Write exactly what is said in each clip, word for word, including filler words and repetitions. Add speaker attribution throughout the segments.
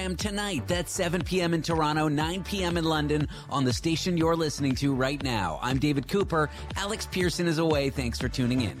Speaker 1: p.m. tonight. That's seven p.m. in Toronto, nine p.m. in London on the station you're listening to right now. I'm David Cooper. Alex Pearson is away. Thanks for tuning in.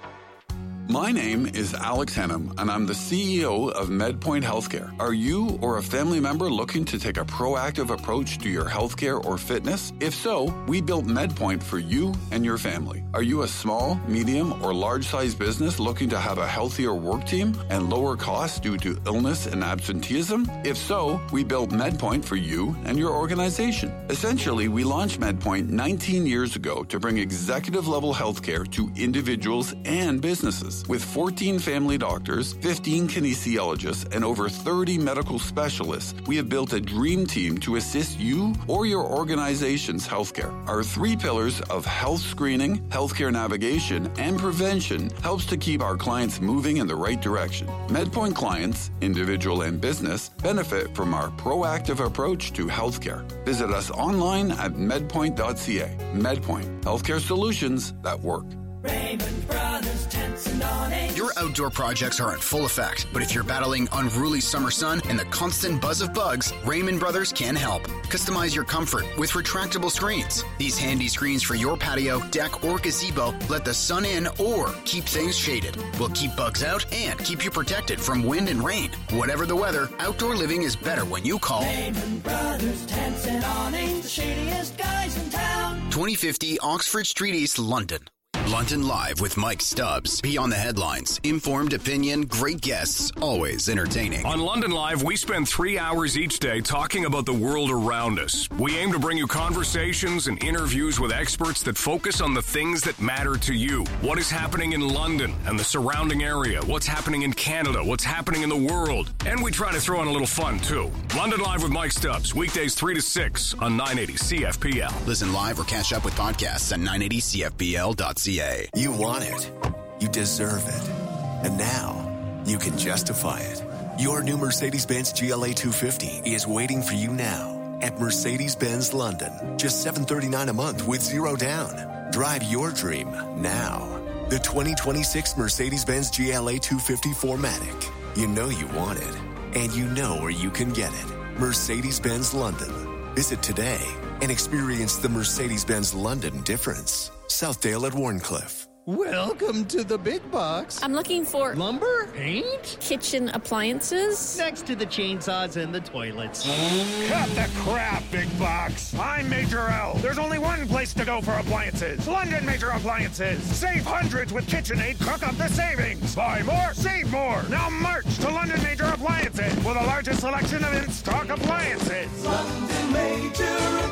Speaker 2: My name is Alex Hennum, and I'm the C E O of MedPoint Healthcare. Are you or a family member looking to take a proactive approach to your healthcare or fitness? If so, we built MedPoint for you and your family. Are you a small, medium, or large-sized business looking to have a healthier work team and lower costs due to illness and absenteeism? If so, we built MedPoint for you and your organization. Essentially, we launched MedPoint nineteen years ago to bring executive-level healthcare to individuals and businesses. With fourteen family doctors, fifteen kinesiologists, and over thirty medical specialists, we have built a dream team to assist you or your organization's healthcare. Our three pillars of health screening, healthcare navigation, and prevention helps to keep our clients moving in the right direction. MedPoint clients, individual and business, benefit from our proactive approach to healthcare. Visit us online at medpoint dot c a. MedPoint, healthcare solutions that work.
Speaker 3: Raymond Brothers Tents and Awnings.
Speaker 4: Your outdoor projects are in full effect, but if you're battling unruly summer sun and the constant buzz of bugs, Raymond Brothers can help. Customize your comfort with retractable screens. These handy screens for your patio, deck, or gazebo let the sun in or keep things shaded. Will keep bugs out and keep you protected from wind and rain. Whatever the weather, outdoor living is better when you call
Speaker 3: Raymond Brothers Tents and Awnings, the shadiest guys in town.
Speaker 4: twenty fifty Oxford Street East, London. London Live with Mike Stubbs. Beyond the headlines. Informed opinion, great guests, always entertaining.
Speaker 5: On London Live, we spend three hours each day talking about the world around us. We aim to bring you conversations and interviews with experts that focus on the things that matter to you. What is happening in London and the surrounding area? What's happening in Canada? What's happening in the world? And we try to throw in a little fun, too. London Live with Mike Stubbs. Weekdays three to six on nine eighty C F P L.
Speaker 4: Listen live or catch up with podcasts at nine eighty C F P L dot C A.
Speaker 6: You want it. You deserve it. And now, you can justify it. Your new Mercedes-Benz G L A two fifty is waiting for you now at Mercedes-Benz London. Just seven hundred thirty-nine dollars a month with zero down. Drive your dream now. The twenty twenty-six Mercedes-Benz G L A two fifty four matic. You know you want it. And you know where you can get it. Mercedes-Benz London. Visit today and experience the Mercedes-Benz London difference. Southdale at Warncliffe.
Speaker 7: Welcome to the big box.
Speaker 8: I'm looking for
Speaker 7: lumber, paint,
Speaker 8: kitchen appliances.
Speaker 7: Next to the chainsaws and the toilets.
Speaker 9: Cut the crap, big box. I'm Major L. There's only one place to go for appliances. London Major Appliances. Save hundreds with KitchenAid. Cook up the savings. Buy more, save more. Now march to London Major Appliances with the largest selection of in-stock appliances.
Speaker 3: London Major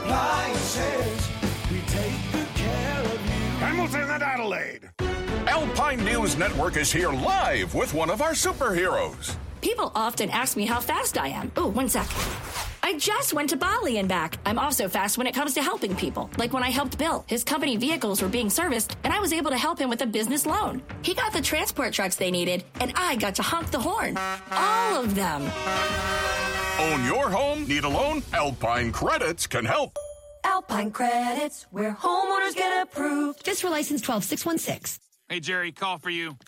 Speaker 3: Appliances. We take good care of you.
Speaker 9: Hamilton and Adelaide. Alpine News Network is here live with one of our superheroes.
Speaker 10: People often ask me how fast I am. Oh, one sec. I just went to Bali and back. I'm also fast when it comes to helping people. Like when I helped Bill. His company vehicles were being serviced, and I was able to help him with a business loan. He got the transport trucks they needed, and I got to honk the horn. All of them.
Speaker 9: Own your home? Need a loan? Alpine Credits can help.
Speaker 3: Alpine Credits, where homeowners get approved.
Speaker 10: Fiscal license twelve six one six.
Speaker 11: Hey, Jerry, call for you.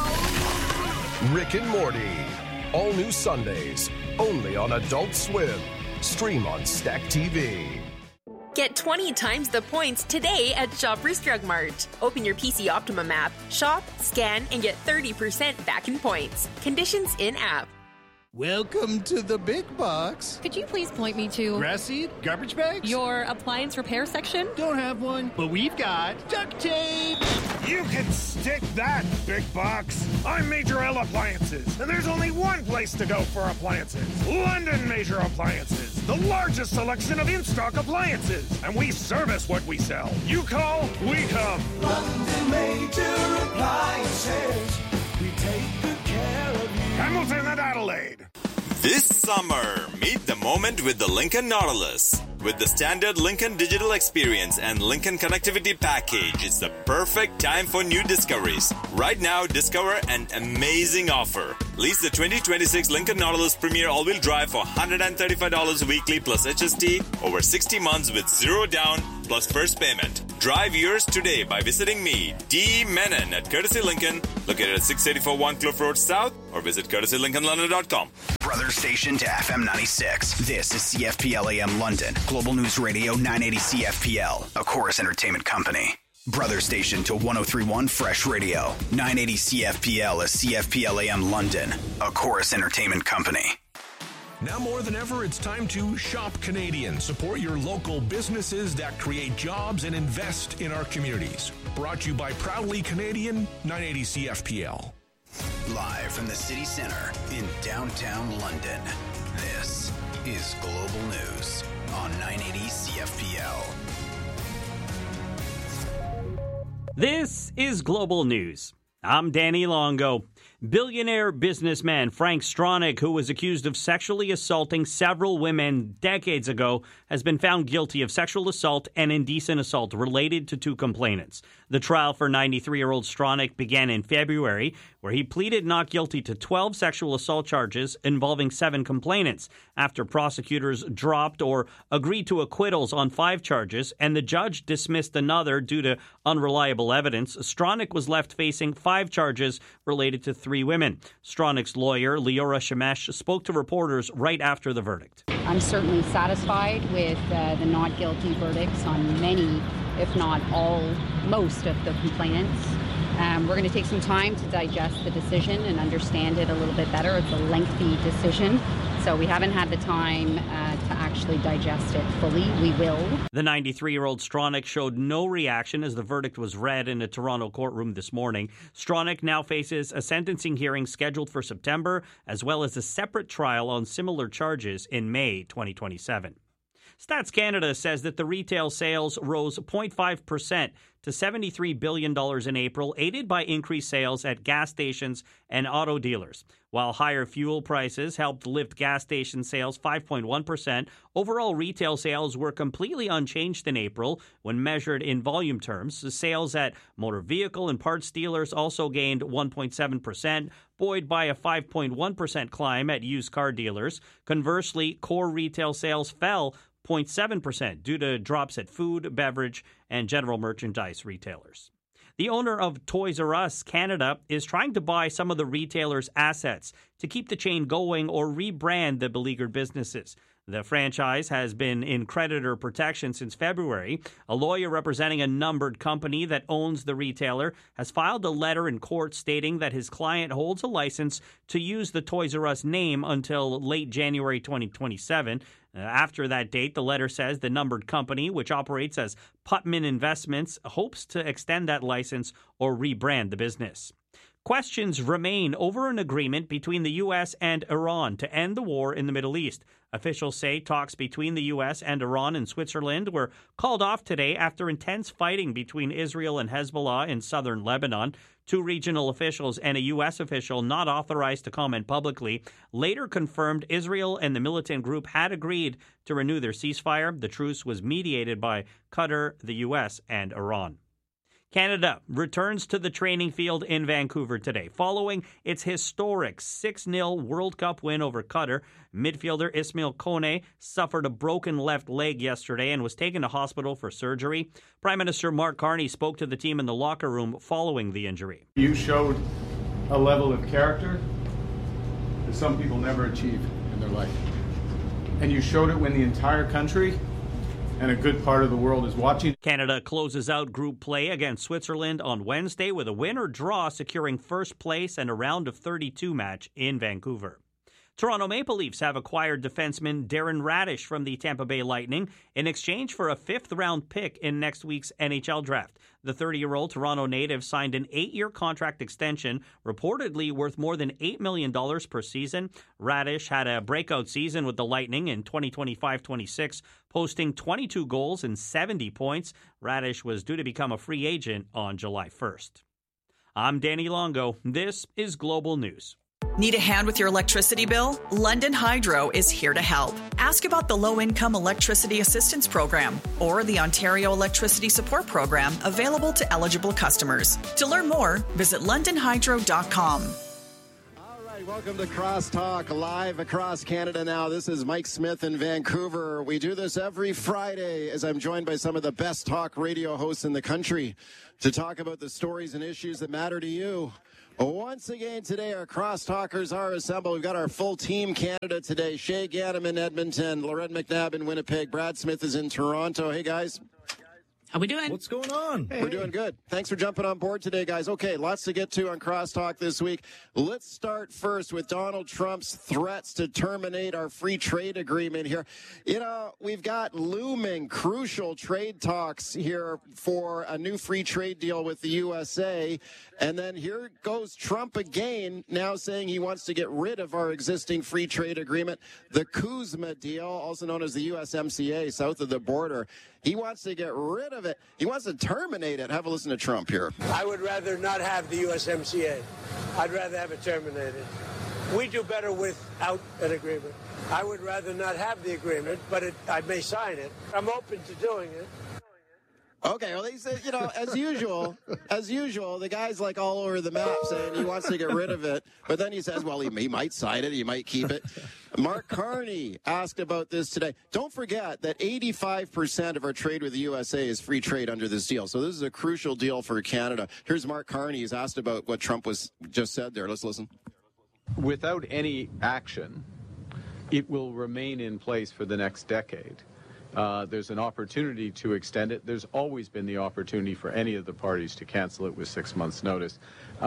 Speaker 12: Hello? Rick and Morty. All new Sundays. Only on Adult Swim. Stream on Stack T V.
Speaker 13: Get twenty times the points today at Shoppers Drug Mart. Open your P C Optimum app, shop, scan, and get thirty percent back in points. Conditions in-app.
Speaker 7: Welcome to the big box.
Speaker 14: Could you please point me to
Speaker 7: grass seed, garbage bags,
Speaker 14: your appliance repair section?
Speaker 7: Don't have one, but we've got duct tape.
Speaker 9: You can stick that, big box. I'm Major L Appliances, and there's only one place to go for appliances. London Major Appliances, the largest selection of in-stock appliances, and we service what we sell. You call, we come.
Speaker 3: London Major Appliances. We take good care of you.
Speaker 9: Hamilton and Adelaide.
Speaker 15: This summer, meet the moment with the Lincoln Nautilus. With the standard Lincoln Digital Experience and Lincoln Connectivity Package, it's the perfect time for new discoveries. Right now, discover an amazing offer. Lease the twenty twenty-six Lincoln Nautilus Premier All-Wheel Drive for one hundred thirty-five dollars weekly plus H S T over sixty months with zero down plus first payment. Drive yours today by visiting me, D. Menon, at Courtesy Lincoln, located at six eighty-four One Cliff Road South, or visit courtesy lincoln london dot com.
Speaker 4: Brother station to F M ninety-six. This is C F P L A M London. Global News Radio nine eighty C F P L, a Chorus Entertainment company. Brother station to one oh three point one Fresh Radio. nine eighty C F P L is C F P L A M London, a Chorus Entertainment company.
Speaker 12: Now more than ever, it's time to shop Canadian. Support your local businesses that create jobs and invest in our communities. Brought to you by Proudly Canadian, nine eighty C F P L.
Speaker 4: Live from the city center in downtown London, this is Global News on nine eighty C F P L.
Speaker 11: This is Global News. I'm Danny Longo. Billionaire businessman Frank Stronach, who was accused of sexually assaulting several women decades ago, has been found guilty of sexual assault and indecent assault related to two complainants. The trial for ninety-three-year-old Stronach began in February, where he pleaded not guilty to twelve sexual assault charges involving seven complainants, after prosecutors dropped or agreed to acquittals on five charges, and the judge dismissed another due to unreliable evidence. Stronach was left facing five charges related to three women. Stronach's lawyer, Leora Shemesh, spoke to reporters right after the verdict.
Speaker 16: I'm certainly satisfied with uh, the not guilty verdicts on many, if not all, most of the complainants. Um, we're going to take some time to digest the decision and understand it a little bit better. It's a lengthy decision, so we haven't had the time uh, to actually digest it fully. We will.
Speaker 11: The ninety-three-year-old Stronach showed no reaction as the verdict was read in a Toronto courtroom this morning. Stronach now faces a sentencing hearing scheduled for September, as well as a separate trial on similar charges in May twenty twenty-seven. Stats Canada says that the retail sales rose zero point five percent to seventy-three billion dollars in April, aided by increased sales at gas stations and auto dealers. While higher fuel prices helped lift gas station sales five point one percent, overall retail sales were completely unchanged in April when measured in volume terms. The sales at motor vehicle and parts dealers also gained one point seven percent, buoyed by a five point one percent climb at used car dealers. Conversely, core retail sales fell zero point seven percent due to drops at food, beverage, and general merchandise retailers. The owner of Toys R Us Canada is trying to buy some of the retailer's assets to keep the chain going or rebrand the beleaguered businesses. The franchise has been in creditor protection since February. A lawyer representing a numbered company that owns the retailer has filed a letter in court stating that his client holds a license to use the Toys R Us name until late January twenty twenty-seven. After that date, the letter says the numbered company, which operates as Putman Investments, hopes to extend that license or rebrand the business. Questions remain over an agreement between the U S and Iran to end the war in the Middle East. Officials say talks between the U S and Iran and Switzerland were called off today after intense fighting between Israel and Hezbollah in southern Lebanon. Two regional officials and a U S official not authorized to comment publicly later confirmed Israel and the militant group had agreed to renew their ceasefire. The truce was mediated by Qatar, the U S, and Iran. Canada returns to the training field in Vancouver today. Following its historic six nil World Cup win over Qatar, midfielder Ismail Kone suffered a broken left leg yesterday and was taken to hospital for surgery. Prime Minister Mark Carney spoke to the team in the locker room following the injury.
Speaker 17: You showed a level of character that some people never achieve in their life. And you showed it when the entire country and a good part of the world is watching.
Speaker 11: Canada closes out group play against Switzerland on Wednesday with a win or draw securing first place and a round of thirty-two match in Vancouver. Toronto Maple Leafs have acquired defenseman Darren Radish from the Tampa Bay Lightning in exchange for a fifth-round pick in next week's N H L draft. The thirty-year-old Toronto native signed an eight-year contract extension, reportedly worth more than eight million dollars per season. Radish had a breakout season with the Lightning in twenty twenty-five twenty-six, posting twenty-two goals and seventy points. Radish was due to become a free agent on July first. I'm Danny Longo. This is Global News.
Speaker 18: Need a hand with your electricity bill? London Hydro is here to help. Ask about the Low-Income Electricity Assistance Program or the Ontario Electricity Support Program available to eligible customers. To learn more, visit london hydro dot com.
Speaker 19: welcome to Crosstalk, live across Canada now. This is Mike Smith in Vancouver. We do this every Friday as I'm joined by some of the best talk radio hosts in the country to talk about the stories and issues that matter to you. Once again today, our Crosstalkers are assembled. We've got our full team Canada today. Shay Ganem in Edmonton, Loren McNabb in Winnipeg, Brad Smith is in Toronto. Hey, guys.
Speaker 20: How we doing?
Speaker 21: What's going on?
Speaker 19: Hey. We're doing good. Thanks for jumping on board today, guys. Okay, lots to get to on Crosstalk this week. Let's start first with Donald Trump's threats to terminate our free trade agreement here. You know, we've got looming crucial trade talks here for a new free trade deal with the U S A. And then here goes Trump again, now saying he wants to get rid of our existing free trade agreement, the Kuzma deal, also known as the U S M C A, south of the border. He wants to get rid of it. He wants to terminate it. Have a listen to Trump here.
Speaker 22: I would rather not have the U S M C A. I'd rather have it terminated. We do better without an agreement. I would rather not have the agreement, but it, I may sign it. I'm open to doing it.
Speaker 19: Okay, well, he said, you know, as usual, as usual, the guy's like all over the map saying he wants to get rid of it. But then he says, well, he, he might sign it. He might keep it. Mark Carney asked about this today. Don't forget that eighty-five percent of our trade with the U S A is free trade under this deal. So this is a crucial deal for Canada. Here's Mark Carney. He's asked about what Trump was just said there. Let's listen.
Speaker 23: Without any action, it will remain in place for the next decade. Uh, there's an opportunity to extend it. There's always been the opportunity for any of the parties to cancel it with six months' notice.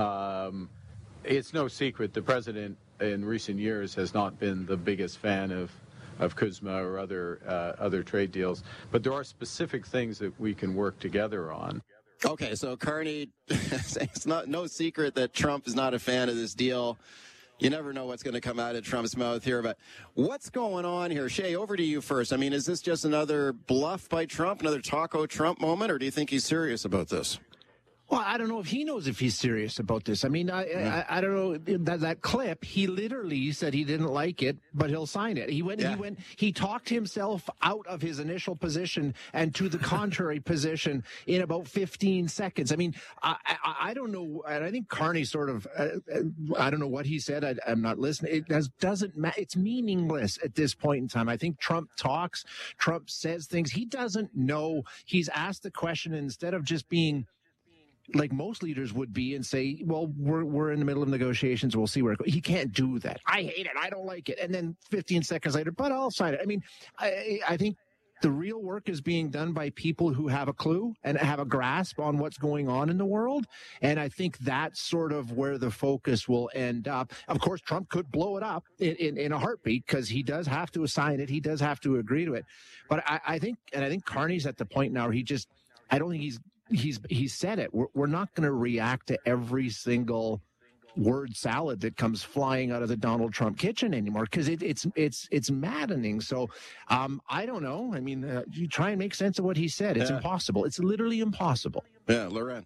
Speaker 23: Um, it's no secret the president in recent years has not been the biggest fan of, of Kuzma or other uh, other trade deals, but there are specific things that we can work together on.
Speaker 19: Okay, so Carney, it's not no secret that Trump is not a fan of this deal. You never know what's going to come out of Trump's mouth here, but what's going on here? Shay, over to you first. I mean, is this just another bluff by Trump, another Taco Trump moment, or do you think he's serious about this?
Speaker 24: Well, I don't know if he knows if he's serious about this. I mean, I yeah. I, I don't know that that clip. He literally said he didn't like it, but he'll sign it. He went. Yeah. He went. He talked himself out of his initial position and to the contrary position in about fifteen seconds. I mean, I I, I don't know, and I think Carney sort of. Uh, I don't know what he said. I, I'm not listening. It has, doesn't matter. It's meaningless at this point in time. I think Trump talks. Trump says things. He doesn't know. He's asked the question, and instead of just being like most leaders would be and say, well, we're we're in the middle of negotiations. We'll see where it goes. He can't do that. I hate it. I don't like it. And then fifteen seconds later, but I'll sign it. I mean, I, I think the real work is being done by people who have a clue and have a grasp on what's going on in the world. And I think that's sort of where the focus will end up. Of course, Trump could blow it up in, in, in a heartbeat because he does have to assign it. He does have to agree to it. But I, I think, and I think Carney's at the point now where he just, I don't think he's, He's he's said it. We're, we're not going to react to every single word salad that comes flying out of the Donald Trump kitchen anymore because it, it's it's it's maddening. So um, I don't know. I mean, uh, you try and make sense of what he said. It's yeah. impossible. It's literally impossible.
Speaker 19: Yeah, Loren.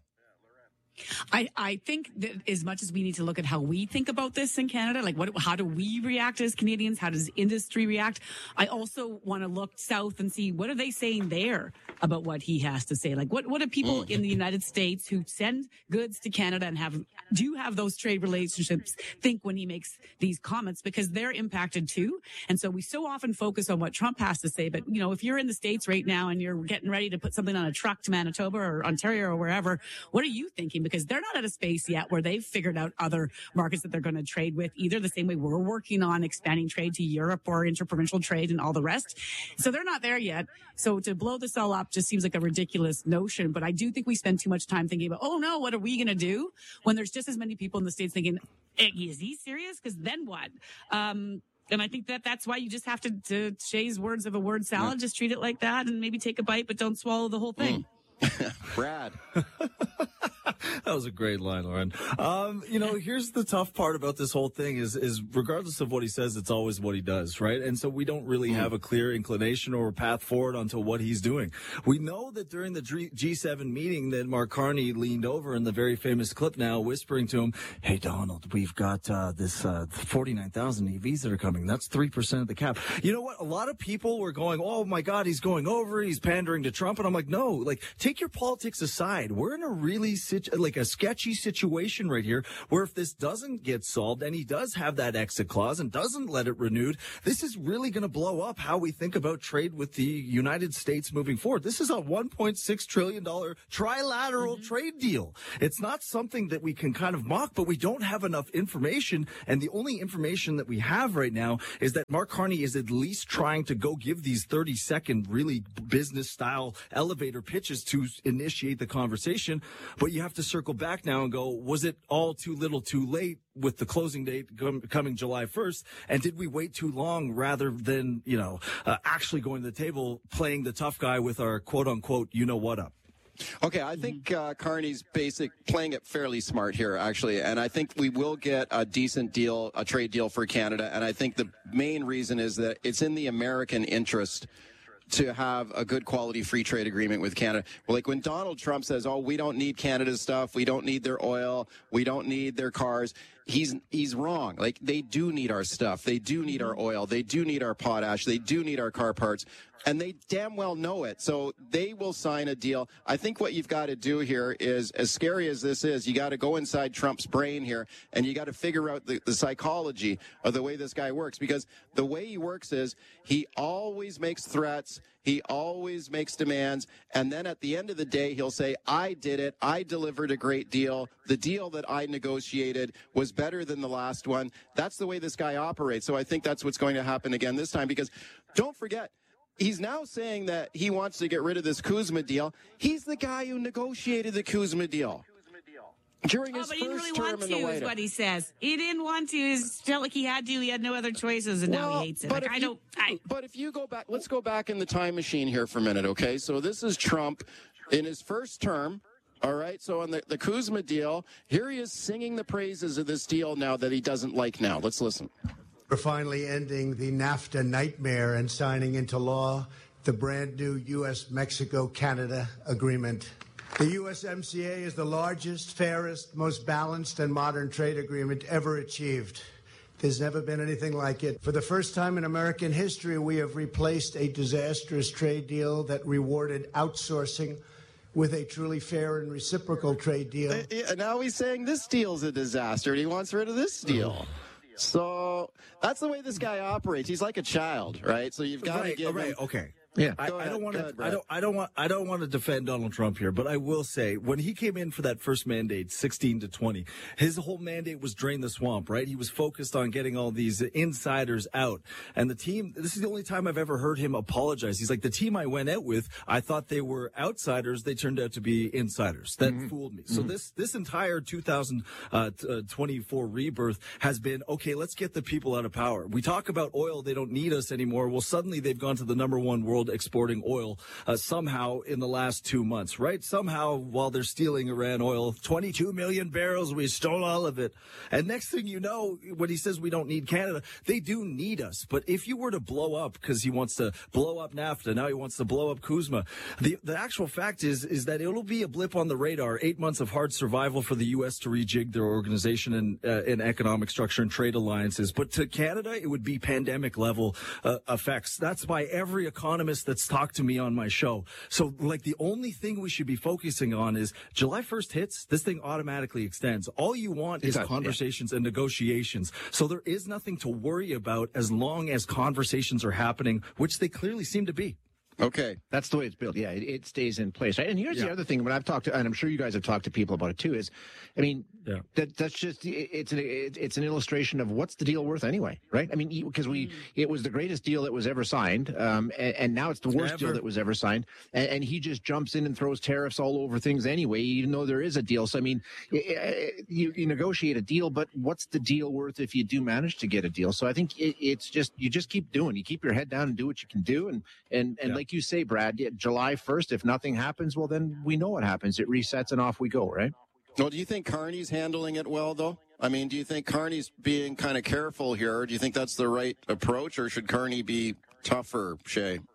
Speaker 20: I, I think that as much as we need to look at how we think about this in Canada, like what, how do we react as Canadians? How does industry react? I also want to look south and see what are they saying there about what he has to say? Like what, what do people mm. in the United States who send goods to Canada and have, do have those trade relationships think when he makes these comments? Because they're impacted too. And so we so often focus on what Trump has to say. But, you know, if you're in the States right now and you're getting ready to put something on a truck to Manitoba or Ontario or wherever, what are you thinking? Because they're not at a space yet where they've figured out other markets that they're going to trade with either, the same way we're working on expanding trade to Europe or interprovincial trade and all the rest. So they're not there yet. So to blow this all up just seems like a ridiculous notion. But I do think we spend too much time thinking about, oh no, what are we going to do? When there's just as many people in the States thinking, hey, is he serious? Because then what? Um, And I think that that's why you just have to, to Shay's words of a word salad, just treat it like that and maybe take a bite, but don't swallow the whole thing.
Speaker 19: Mm. Brad.
Speaker 21: That was a great line, Lauren. Um, you know, here's the tough part about this whole thing is, is regardless of what he says, it's always what he does, right? And so we don't really have a clear inclination or a path forward onto what he's doing. We know that during the G seven meeting that Mark Carney leaned over in the very famous clip now, whispering to him, hey, Donald, we've got uh, this uh, forty-nine thousand E Vs that are coming. That's three percent of the cap. You know what? A lot of people were going, oh, my God, he's going over. He's pandering to Trump. And I'm like, no, like, take your politics aside. We're in a really serious situ- like a sketchy situation right here, where if this doesn't get solved and he does have that exit clause and doesn't let it renewed, this is really going to blow up how we think about trade with the United States moving forward. This is a one point six trillion dollars trilateral mm-hmm. trade deal. It's not something that we can kind of mock, but we don't have enough information. And the only information that we have right now is that Mark Carney is at least trying to go give these thirty second really business style elevator pitches to initiate the conversation. But you have to circle back now and go, was it all too little too late with the closing date coming July first? And did we wait too long rather than, you know, uh, actually going to the table, playing the tough guy with our quote unquote, you know what up?
Speaker 19: Okay, I think uh, Carney's basic playing it fairly smart here, actually, and I think we will get a decent deal, a trade deal for Canada, and I think the main reason is that it's in the American interest to have a good quality free trade agreement with Canada. Like when Donald Trump says, oh, we don't need Canada's stuff, we don't need their oil, we don't need their cars, he's he's wrong. Like, they do need our stuff, they do need our oil, they do need our potash, they do need our car parts, and they damn well know it. So they will sign a deal. I think what you've got to do here is, as scary as this is, you got to go inside Trump's brain here, and you got to figure out the, the psychology of the way this guy works, because the way he works is he always makes threats, he always makes demands, and then at the end of the day, he'll say, I did it, I delivered a great deal, the deal that I negotiated was better than the last one. That's the way this guy operates. So I think that's what's going to happen again this time, because don't forget, he's now saying that he wants to get rid of this Kuzma deal. He's the guy who negotiated the Kuzma deal during
Speaker 20: oh,
Speaker 19: his
Speaker 20: but
Speaker 19: first
Speaker 20: he didn't really
Speaker 19: term
Speaker 20: want
Speaker 19: in
Speaker 20: to,
Speaker 19: the White
Speaker 20: is
Speaker 19: House.
Speaker 20: what he says. He didn't want to. He felt like he had to. He had no other choices, and
Speaker 19: well,
Speaker 20: now he hates it.
Speaker 19: But
Speaker 20: Like,
Speaker 19: if
Speaker 20: I
Speaker 19: you,
Speaker 20: don't. I,
Speaker 19: but if you go back, let's go back in the time machine here for a minute, okay? So this is Trump in his first term. All right, so on the, the Kuzma deal, here he is singing the praises of this deal now that he doesn't like now. Let's listen.
Speaker 1: We're finally ending the NAFTA nightmare and signing into law the brand new U S Mexico Canada agreement. The U S M C A is the largest, fairest, most balanced and modern trade agreement ever achieved. There's never been anything like it. For the first time in American history, we have replaced a disastrous trade deal that rewarded outsourcing with a truly fair and reciprocal trade deal.
Speaker 19: Uh, yeah, now he's saying this deal's a disaster, and he wants rid of this deal. So that's the way this guy operates. He's like a child, right? So you've got
Speaker 21: right,
Speaker 19: to give
Speaker 21: right,
Speaker 19: him...
Speaker 21: okay. Yeah, I,
Speaker 19: Go
Speaker 21: I
Speaker 19: ahead,
Speaker 21: don't want
Speaker 19: go
Speaker 21: to.
Speaker 19: ahead,
Speaker 21: I don't. I don't want. I don't want to defend Donald Trump here, but I will say when he came in for that first mandate, sixteen to twenty, his whole mandate was drain the swamp. Right? He was focused on getting all these insiders out, and the team. This is the only time I've ever heard him apologize. He's like, the team I went out with, I thought they were outsiders. They turned out to be insiders. That mm-hmm. fooled me. So mm-hmm. this this entire two thousand twenty-four rebirth has been okay. Let's get the people out of power. We talk about oil. They don't need us anymore. Well, suddenly they've gone to the number one world exporting oil. Uh, somehow in the last two months, right? Somehow while they're stealing Iran oil, twenty-two million barrels, we stole all of it. And next thing you know, when he says we don't need Canada, they do need us. But if you were to blow up, because he wants to blow up NAFTA, now he wants to blow up Kuzma, the, the actual fact is, is that it'll be a blip on the radar, eight months of hard survival for the U S to rejig their organization and, uh, and economic structure and trade alliances. But to Canada, it would be pandemic level uh, effects. That's by every economist that's talked to me on my show. So, like, the only thing we should be focusing on is July first hits, this thing automatically extends. All you want is does, conversations yeah. and negotiations. So there is nothing to worry about as long as conversations are happening, which they clearly seem to be.
Speaker 19: Okay.
Speaker 24: That's the way it's built. Yeah, it, it stays in place. Right? And here's yeah. the other thing, when I've talked to, and I'm sure you guys have talked to people about it too, is, I mean, yeah. that that's just, it, it's an it, it's an illustration of what's the deal worth anyway, right? I mean, because we, it was the greatest deal that was ever signed, um, and, and now it's the worst ever. deal that was ever signed, and, and he just jumps in and throws tariffs all over things anyway, even though there is a deal. So, I mean, it, you, you negotiate a deal, but what's the deal worth if you do manage to get a deal? So I think it, it's just, you just keep doing, you keep your head down and do what you can do, and, and, and yeah. like you say, Brad, July first, if nothing happens, well, then we know what happens. It resets and off we go, right?
Speaker 19: Well, do you think Carney's handling it well, though? I mean, do you think Carney's being kind of careful here? Or do you think that's the right approach, or should Carney be tougher, Shay?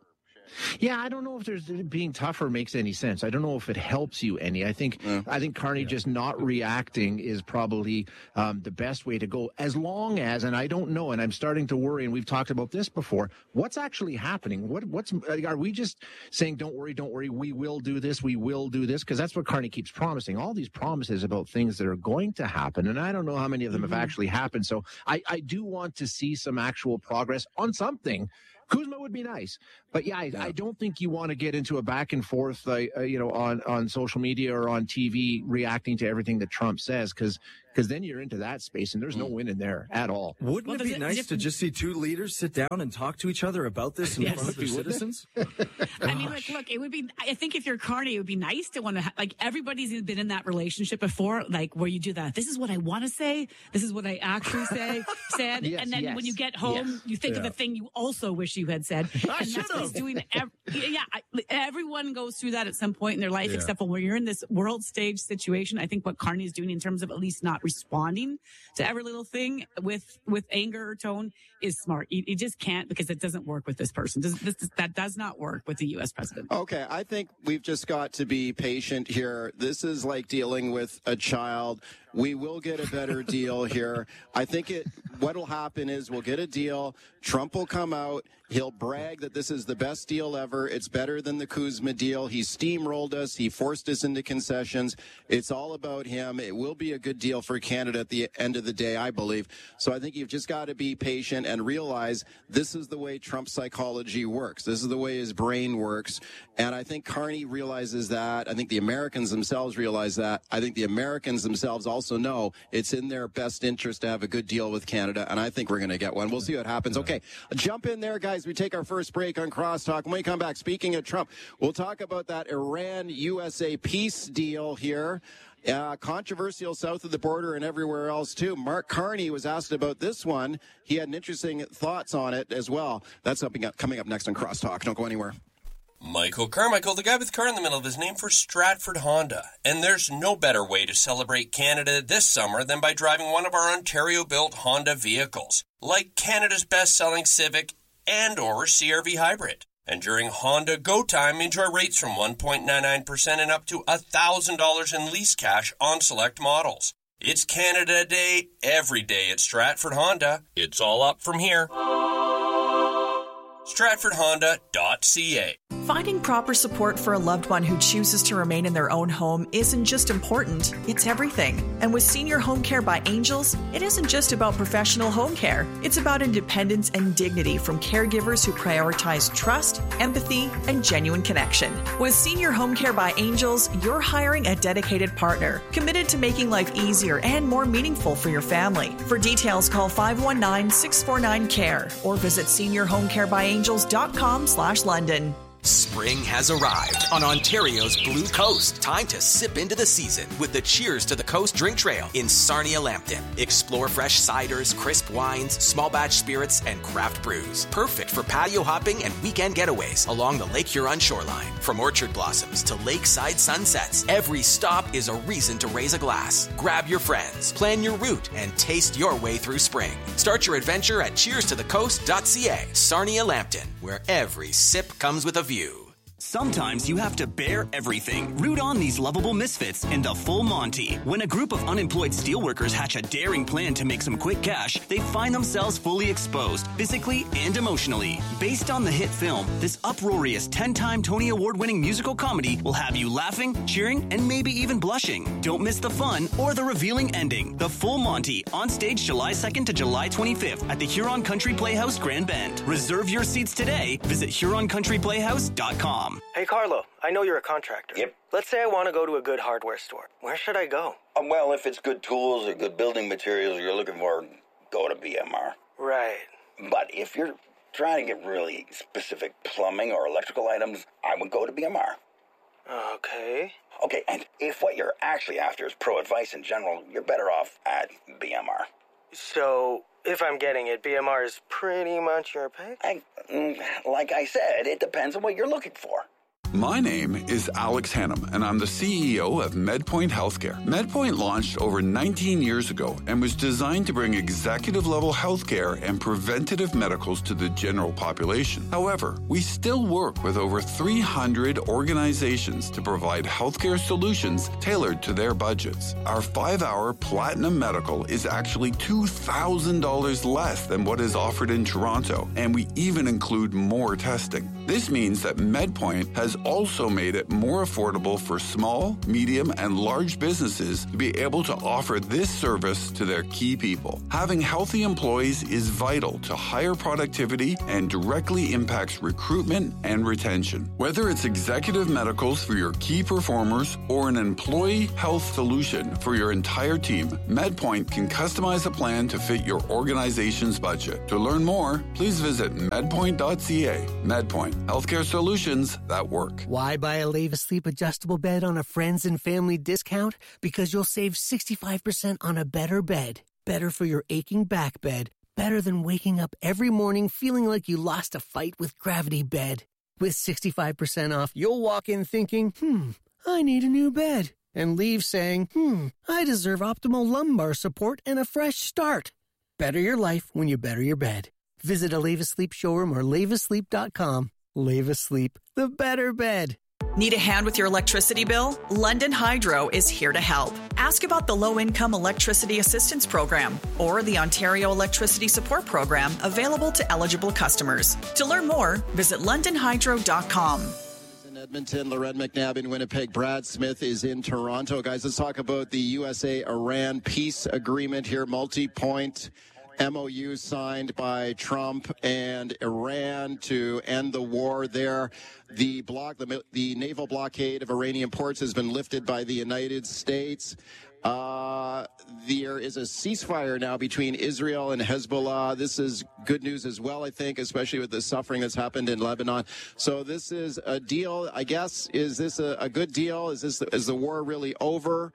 Speaker 24: Yeah, I don't know if there's being tougher makes any sense. I don't know if it helps you any. I think mm. I think Carney yeah. just not reacting is probably um, the best way to go. As long as, and I don't know, and I'm starting to worry, and we've talked about this before. What's actually happening? What what's are we just saying? Don't worry, don't worry. We will do this. We will do this because that's what Carney keeps promising. All these promises about things that are going to happen, and I don't know how many of them mm-hmm. have actually happened. So I I do want to see some actual progress on something. Kuzma would be nice, but yeah, I, yeah. I don't think you want to get into a back and forth, uh, uh, you know, on, on social media or on T V reacting to everything that Trump says, because because then you're into that space and there's no win in there at all.
Speaker 21: Wouldn't well, it be nice to just see two leaders sit down and talk to each other about this in yes. front of their citizens?
Speaker 20: I mean, like, look, it would be, I think if you're Carney, it would be nice to want to, ha- like, everybody's been in that relationship before, like, where you do that. This is what I want to say. This is what I actually say, said.
Speaker 24: Yes,
Speaker 20: and then
Speaker 24: yes.
Speaker 20: when you get home, yes. you think yeah. of the thing you also wish you had said.
Speaker 21: I
Speaker 20: and that's what he's doing. Every, yeah, I, everyone goes through that at some point in their life, yeah. except for when you're in this world stage situation. I think what Carney is doing in terms of at least not responding to every little thing with with anger or tone is smart. You, you just can't, because it doesn't work with this person. This, this, that does not work with the U S president.
Speaker 19: Okay, I think we've just got to be patient here. This is like dealing with a child. We will get a better deal here. I think it. What'll happen is we'll get a deal. Trump will come out. He'll brag that this is the best deal ever. It's better than the Kuzma deal. He steamrolled us. He forced us into concessions. It's all about him. It will be a good deal for Canada at the end of the day, I believe. So I think you've just got to be patient and realize this is the way Trump's psychology works. This is the way his brain works. And I think Carney realizes that. I think the Americans themselves realize that. I think the Americans themselves also know it's in their best interest to have a good deal with Canada. And I think we're going to get one. We'll see what happens. Okay, jump in there, guys. We take our first break on Crosstalk. When we come back, speaking of Trump, we'll talk about that Iran-U S A peace deal here. Uh, controversial south of the border and everywhere else, too. Mark Carney was asked about this one. He had an interesting thoughts on it as well. That's up, coming up next on Crosstalk. Don't go anywhere.
Speaker 2: Michael Carmichael, the guy with car in the middle of his name, for Stratford Honda. And there's no better way to celebrate Canada this summer than by driving one of our Ontario-built Honda vehicles, like Canada's best-selling Civic and or C R V Hybrid. And during Honda Go Time, enjoy rates from one point nine nine percent and up to one thousand dollars in lease cash on select models. It's Canada Day every day at Stratford Honda. It's all up from here. Stratford Honda dot C A.
Speaker 18: Finding proper support for a loved one who chooses to remain in their own home isn't just important, it's everything. And with Senior Home Care by Angels, it isn't just about professional home care. It's about independence and dignity from caregivers who prioritize trust, empathy, and genuine connection. With Senior Home Care by Angels, you're hiring a dedicated partner, committed to making life easier and more meaningful for your family. For details, call five one nine, six four nine, C A R E or visit senior home care by angels dot com slash London.
Speaker 5: Spring has arrived on Ontario's Blue Coast. Time to sip into the season with the Cheers to the Coast drink trail in Sarnia Lambton. Explore fresh ciders, crisp wines, small batch spirits, and craft brews. Perfect for patio hopping and weekend getaways along the Lake Huron shoreline. From orchard blossoms to lakeside sunsets, every stop is a reason to raise a glass. Grab your friends, plan your route, and taste your way through spring. Start your adventure at cheers to the coast dot c a. Sarnia Lambton, where every sip comes with a view.
Speaker 6: Sometimes you have to bear everything. Root on these lovable misfits in the Full Monty. When a group of unemployed steelworkers hatch a daring plan to make some quick cash, they find themselves fully exposed, physically and emotionally. Based on the hit film, this uproarious ten-time Tony Award-winning musical comedy will have you laughing, cheering, and maybe even blushing. Don't miss the fun or the revealing ending. The Full Monty, on stage July second to July twenty-fifth at the Huron Country Playhouse, Grand Bend. Reserve your seats today. Visit huron country playhouse dot com.
Speaker 8: Hey, Carlo, I know you're a contractor.
Speaker 25: Yep.
Speaker 8: Let's say I want to go to a good hardware store. Where should I go?
Speaker 25: Um, well, if it's good tools or good building materials you're looking for, go to B M R.
Speaker 8: Right.
Speaker 25: But if you're trying to get really specific plumbing or electrical items, I would go to B M R.
Speaker 8: Okay.
Speaker 25: Okay, and if what you're actually after is pro advice in general, you're better off at B M R.
Speaker 8: So, if I'm getting it, B M R is pretty much your pick?
Speaker 25: I, like I said, it depends on what you're looking for.
Speaker 3: My name is Alex Hannum, and I'm the C E O of MedPoint Healthcare. MedPoint launched over nineteen years ago and was designed to bring executive-level healthcare and preventative medicals to the general population. However, we still work with over three hundred organizations to provide healthcare solutions tailored to their budgets. Our five-hour Platinum Medical is actually two thousand dollars less than what is offered in Toronto, and we even include more testing. This means that MedPoint has also made it more affordable for small, medium, and large businesses to be able to offer this service to their key people. Having healthy employees is vital to higher productivity and directly impacts recruitment and retention. Whether it's executive medicals for your key performers or an employee health solution for your entire team, MedPoint can customize a plan to fit your organization's budget. To learn more, please visit medpoint dot c a. MedPoint, healthcare solutions that work.
Speaker 7: Why buy a Leva Sleep adjustable bed on a friends and family discount? Because you'll save sixty-five percent on a better bed. Better for your aching back bed. Better than waking up every morning feeling like you lost a fight with Gravity Bed. With sixty-five percent off, you'll walk in thinking, hmm, I need a new bed. And leave saying, hmm, I deserve optimal lumbar support and a fresh start. Better your life when you better your bed. Visit a Leva Sleep showroom or leva sleep dot com. Leva Sleep, the better bed.
Speaker 18: Need a hand with your electricity bill? London Hydro is here to help. Ask about the Low-Income Electricity Assistance Program or the Ontario Electricity Support Program available to eligible customers. To learn more, visit london hydro dot com.
Speaker 19: In Edmonton, Loren McNabb in Winnipeg, Brad Smith is in Toronto. Guys, let's talk about the U S A-Iran peace agreement here, multi-point M O U signed by Trump and Iran to end the war there. The block, the, the naval blockade of Iranian ports has been lifted by the United States. Uh, there is a ceasefire now between Israel and Hezbollah. This is good news as well, I think, especially with the suffering that's happened in Lebanon. So this is a deal, I guess. Is this a, a good deal? Is this is the war really over?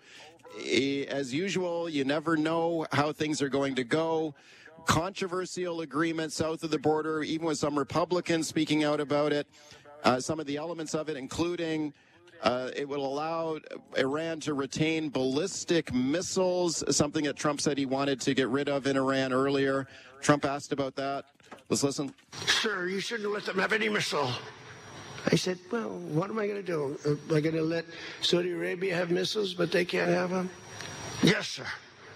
Speaker 19: As usual, you never know how things are going to go. Controversial agreement south of the border, even with some Republicans speaking out about it. Uh, some of the elements of it, including uh, it will allow Iran to retain ballistic missiles, something that Trump said he wanted to get rid of in Iran earlier. Trump asked about that. Let's listen.
Speaker 22: Sir, you shouldn't let them have any missile. I said, well, what am I going to do? Am I going to let Saudi Arabia have missiles, but they can't have them? Yes, sir.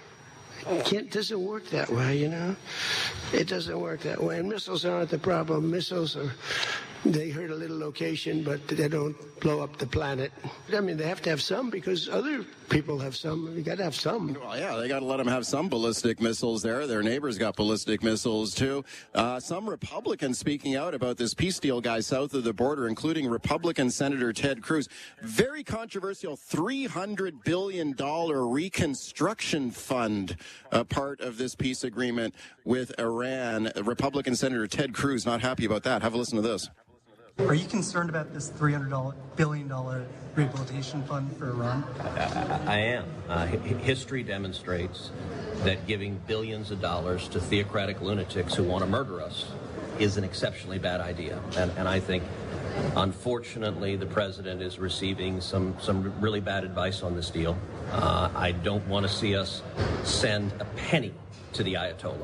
Speaker 22: It can't, doesn't work that way, you know? It doesn't work that way. And missiles aren't the problem. Missiles are, they hurt a little location, but they don't blow up the planet. I mean, they have to have some because other people have some. You got to have some.
Speaker 19: Well, yeah, they got to let them have some ballistic missiles there. Their neighbors got ballistic missiles, too. Uh, some Republicans speaking out about this peace deal, guys, south of the border, including Republican Senator Ted Cruz. Very controversial three hundred billion dollars reconstruction fund, uh, part of this peace agreement with Iran. Republican Senator Ted Cruz not happy about that. Have a listen to this.
Speaker 10: Are you concerned about this three hundred billion dollars rehabilitation fund for Iran?
Speaker 13: I, I am. Uh, history demonstrates that giving billions of dollars to theocratic lunatics who want to murder us is an exceptionally bad idea. And, and I think, unfortunately, the president is receiving some, some really bad advice on this deal. Uh, I don't want to see us send a penny to the Ayatollah.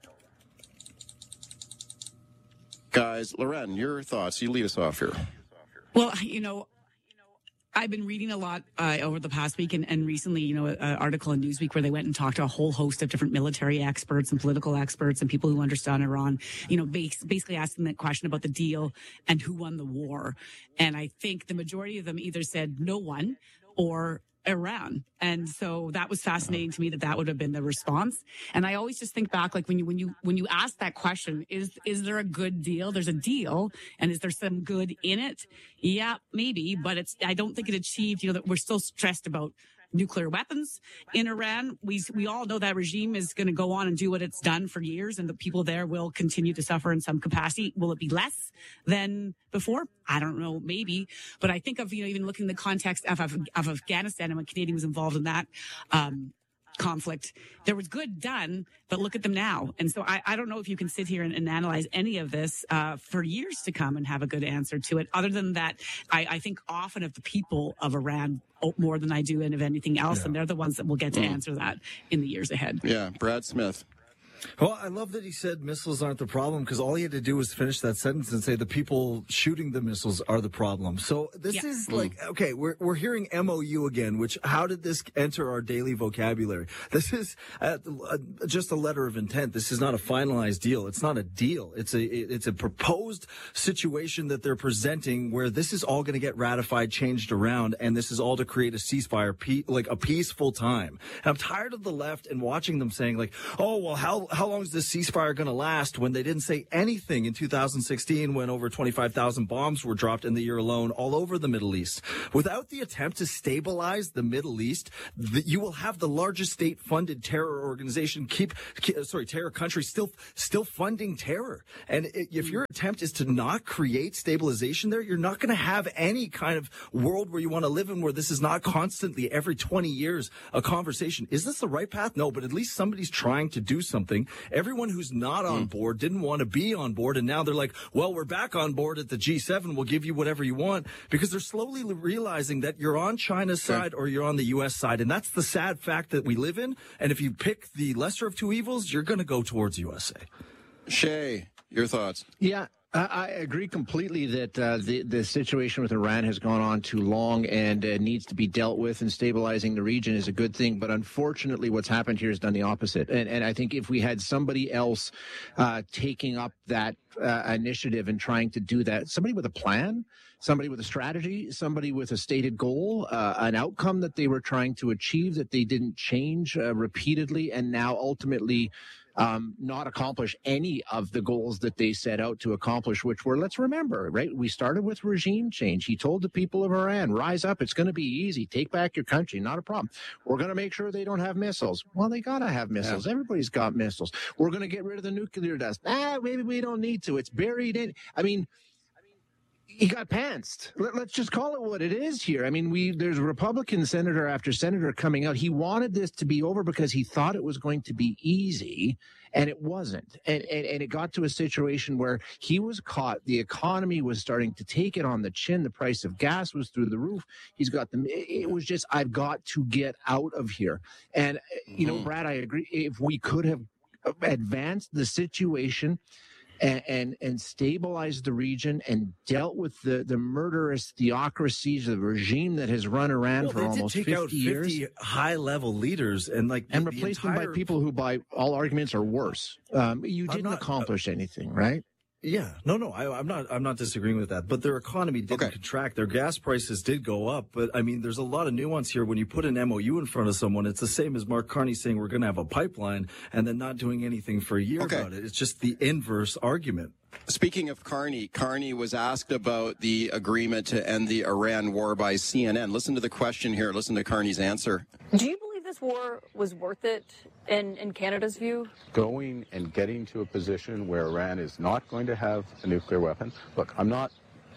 Speaker 19: Guys, Loren, your thoughts. You lead us off here.
Speaker 20: Well, you know, I've been reading a lot uh, over the past week and, and recently, you know, an article in Newsweek where they went and talked to a whole host of different military experts and political experts and people who understand Iran, you know, bas- basically asking that question about the deal and who won the war. And I think the majority of them either said no one or Iran. And so that was fascinating to me that that would have been the response. And I always just think back, like when you, when you, when you ask that question, is, is there a good deal? There's a deal. And is there some good in it? Yeah, maybe, but it's, I don't think it achieved, you know, that we're still stressed about nuclear weapons in Iran. We, we all know that regime is going to go on and do what it's done for years, and the people there will continue to suffer in some capacity. Will it be less than before? I don't know, maybe. But I think of, you know, even looking in the context of, of, of Afghanistan and when Canadian was involved in that, um, conflict. There was good done, but look at them now. And so I, I don't know if you can sit here and, and analyze any of this uh, for years to come and have a good answer to it. Other than that, I, I think often of the people of Iran more than I do and of anything else, yeah. and they're the ones that will get to mm. answer that in the years ahead.
Speaker 19: Yeah, Brad Smith.
Speaker 21: Well, I love that he said missiles aren't the problem, because all he had to do was finish that sentence and say the people shooting the missiles are the problem. So this yeah. is like, okay, we're we're hearing M O U again, which how did this enter our daily vocabulary? This is uh, uh, just a letter of intent. This is not a finalized deal. It's not a deal. It's a it's a proposed situation that they're presenting where this is all going to get ratified, changed around, and this is all to create a ceasefire, pe- like a peaceful time. And I'm tired of the left and watching them saying like, oh, well, how How long is this ceasefire going to last, when they didn't say anything in two thousand sixteen when over twenty-five thousand bombs were dropped in the year alone all over the Middle East? Without the attempt to stabilize the Middle East, the, you will have the largest state-funded terror organization keep, keep sorry, terror country still still funding terror. And it, if your attempt is to not create stabilization there, you're not going to have any kind of world where you want to live in, where this is not constantly every twenty years a conversation. Is this the right path? No, but at least somebody's trying to do something. Everyone who's not on board didn't want to be on board, and now they're like, well, we're back on board at the G seven. We'll give you whatever you want, because they're slowly realizing that you're on China's side or you're on the U S side, and that's the sad fact that we live in. And if you pick the lesser of two evils, you're going to go towards U S A.
Speaker 19: Shay, your thoughts?
Speaker 24: Yeah. I agree completely that uh, the the situation with Iran has gone on too long and uh, needs to be dealt with, and stabilizing the region is a good thing. But unfortunately, what's happened here has done the opposite. And, and I think if we had somebody else uh, taking up that uh, initiative and trying to do that, somebody with a plan, somebody with a strategy, somebody with a stated goal, uh, an outcome that they were trying to achieve that they didn't change uh, repeatedly, and now ultimately Um, not accomplish any of the goals that they set out to accomplish, which were, let's remember, right? We started with regime change. He told the people of Iran, rise up. It's going to be easy. Take back your country. Not a problem. We're going to make sure they don't have missiles. Well, they got to have missiles. Yeah. Everybody's got missiles. We're going to get rid of the nuclear dust. Ah, maybe we don't need to. It's buried in. I mean, he got pantsed. Let, let's just call it what it is here. I mean, we there's Republican senator after senator coming out. He wanted this to be over because he thought it was going to be easy, and it wasn't. And, and, and it got to a situation where he was caught. The economy was starting to take it on the chin. The price of gas was through the roof. He's got them. It was just, I've got to get out of here. And, you know, Brad, I agree. If we could have advanced the situation And, and and stabilized the region and dealt with the, the murderous theocracies, the regime that has run Iran
Speaker 21: well,
Speaker 19: for almost
Speaker 21: take
Speaker 19: fifty
Speaker 21: out
Speaker 19: years,
Speaker 21: fifty high-level leaders, and like
Speaker 24: and
Speaker 21: the,
Speaker 24: replace
Speaker 21: the entire...
Speaker 24: them by people who, by all arguments, are worse. Um, you didn't not, accomplish uh, anything, right?
Speaker 21: Yeah, no, no, I, I'm not. I'm not disagreeing with that. But their economy didn't okay. contract. Their gas prices did go up. But I mean, there's a lot of nuance here. When you put an M O U in front of someone, it's the same as Mark Carney saying we're going to have a pipeline and then not doing anything for a year okay. about it. It's just the inverse argument.
Speaker 19: Speaking of Carney, Carney was asked about the agreement to end the Iran war by C N N. Listen to the question here. Listen to Carney's answer.
Speaker 4: Do you believe this war was worth it in, in Canada's view?
Speaker 23: Going and getting to a position where Iran is not going to have a nuclear weapon. Look, I'm not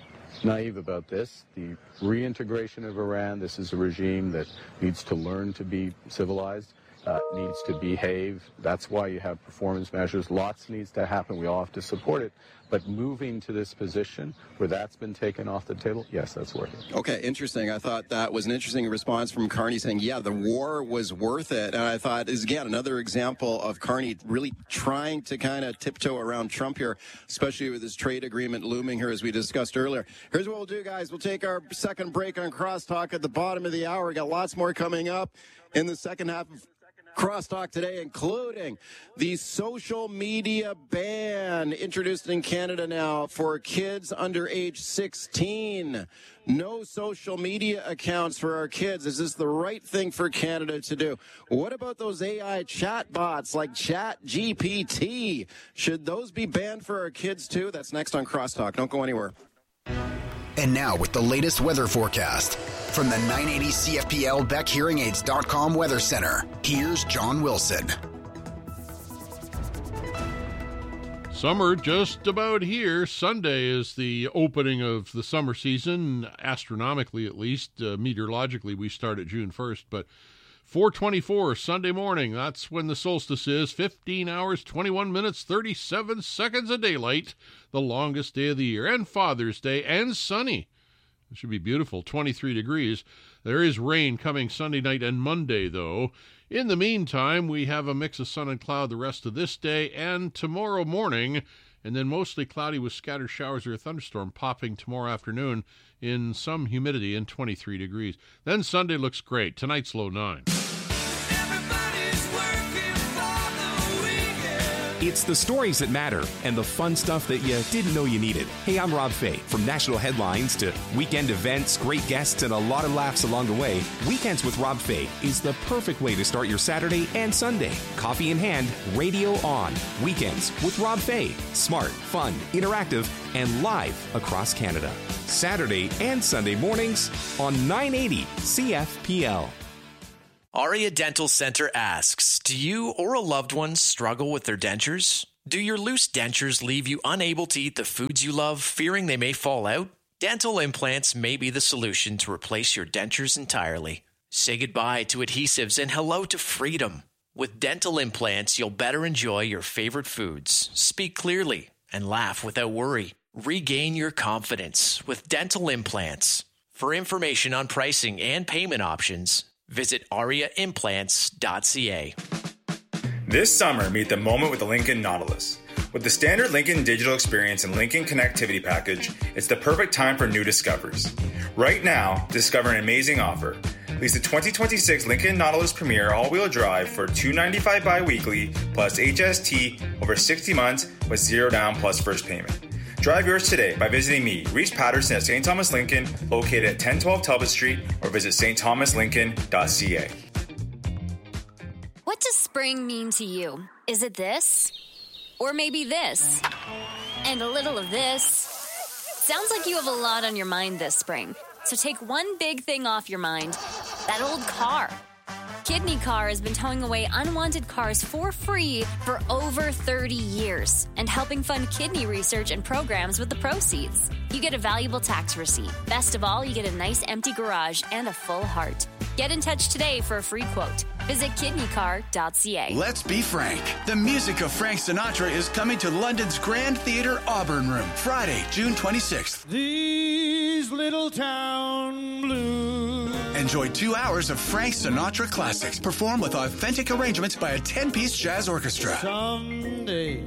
Speaker 23: naive about this. The reintegration of Iran, this is a regime that needs to learn to be civilized. Uh, needs to behave. That's why you have performance measures. Lots needs to happen. We all have to support it. But moving to this position where that's been taken off the table, yes, that's worth it.
Speaker 19: Okay, interesting. I thought that was an interesting response from Carney saying, yeah, the war was worth it. And I thought, is again, another example of Carney really trying to kind of tiptoe around Trump here, especially with his trade agreement looming here, as we discussed earlier. Here's what we'll do, guys. We'll take our second break on Crosstalk at the bottom of the hour. We got lots more coming up in the second half of Crosstalk today, including the social media ban introduced in Canada now for kids under age sixteen. No social media accounts for our kids. Is this the right thing for Canada to do? What about those A I chat bots like Chat G P T? Should those be banned for our kids too? That's next on Crosstalk. Don't go anywhere.
Speaker 9: And now with the latest weather forecast from the nine eighty C F P L Beck Hearing Aids dot com Weather Center, here's John Wilson.
Speaker 12: Summer just about here. Sunday is the opening of the summer season, astronomically at least. Uh, meteorologically, we start at June first, but four twenty-four Sunday morning. That's when the solstice is. fifteen hours, twenty-one minutes, thirty-seven seconds of daylight. The longest day of the year. And Father's Day. And sunny. It should be beautiful. twenty-three degrees. There is rain coming Sunday night and Monday, though. In the meantime, we have a mix of sun and cloud the rest of this day and tomorrow morning. And then mostly cloudy with scattered showers or a thunderstorm popping tomorrow afternoon in some humidity and twenty-three degrees. Then Sunday looks great. Tonight's low nine.
Speaker 11: It's the stories that matter and the fun stuff that you didn't know you needed. Hey, I'm Rob Fay. From national headlines to weekend events, great guests, and a lot of laughs along the way, Weekends with Rob Fay is the perfect way to start your Saturday and Sunday. Coffee in hand, radio on. Weekends with Rob Fay. Smart, fun, interactive, and live across Canada. Saturday and Sunday mornings on nine eighty C F P L.
Speaker 5: Aria Dental Center asks, do you or a loved one struggle with their dentures? Do your loose dentures leave you unable to eat the foods you love, fearing they may fall out? Dental implants may be the solution to replace your dentures entirely. Say goodbye to adhesives and hello to freedom. With dental implants, you'll better enjoy your favorite foods, speak clearly, and laugh without worry. Regain your confidence with dental implants. For information on pricing and payment options, visit aria implants dot c a.
Speaker 14: This summer, meet the moment with the Lincoln Nautilus. With the standard Lincoln digital experience and Lincoln connectivity package, it's the perfect time for new discoveries. Right now, discover an amazing offer. Lease the twenty twenty-six Lincoln Nautilus Premier all-wheel drive for two hundred ninety-five dollars bi-weekly plus H S T over sixty months with zero down plus first payment. Drive yours today by visiting me, Reese Patterson at Saint Thomas Lincoln, located at ten twelve Talbot Street, or visit st thomas lincoln dot c a.
Speaker 15: What does spring mean to you? Is it this? Or maybe this? And a little of this? Sounds like you have a lot on your mind this spring. So take one big thing off your mind. That old car. Kidney Car has been towing away unwanted cars for free for over thirty years and helping fund kidney research and programs with the proceeds. You get a valuable tax receipt. Best of all, you get a nice empty garage and a full heart. Get in touch today for a free quote. Visit kidney car dot c a.
Speaker 16: Let's be frank. The music of Frank Sinatra is coming to London's Grand Theatre Auburn Room Friday, June twenty-sixth.
Speaker 17: These little town blues.
Speaker 16: Enjoy two hours of Frank Sinatra classics performed with authentic arrangements by a ten-piece jazz orchestra.
Speaker 17: Someday,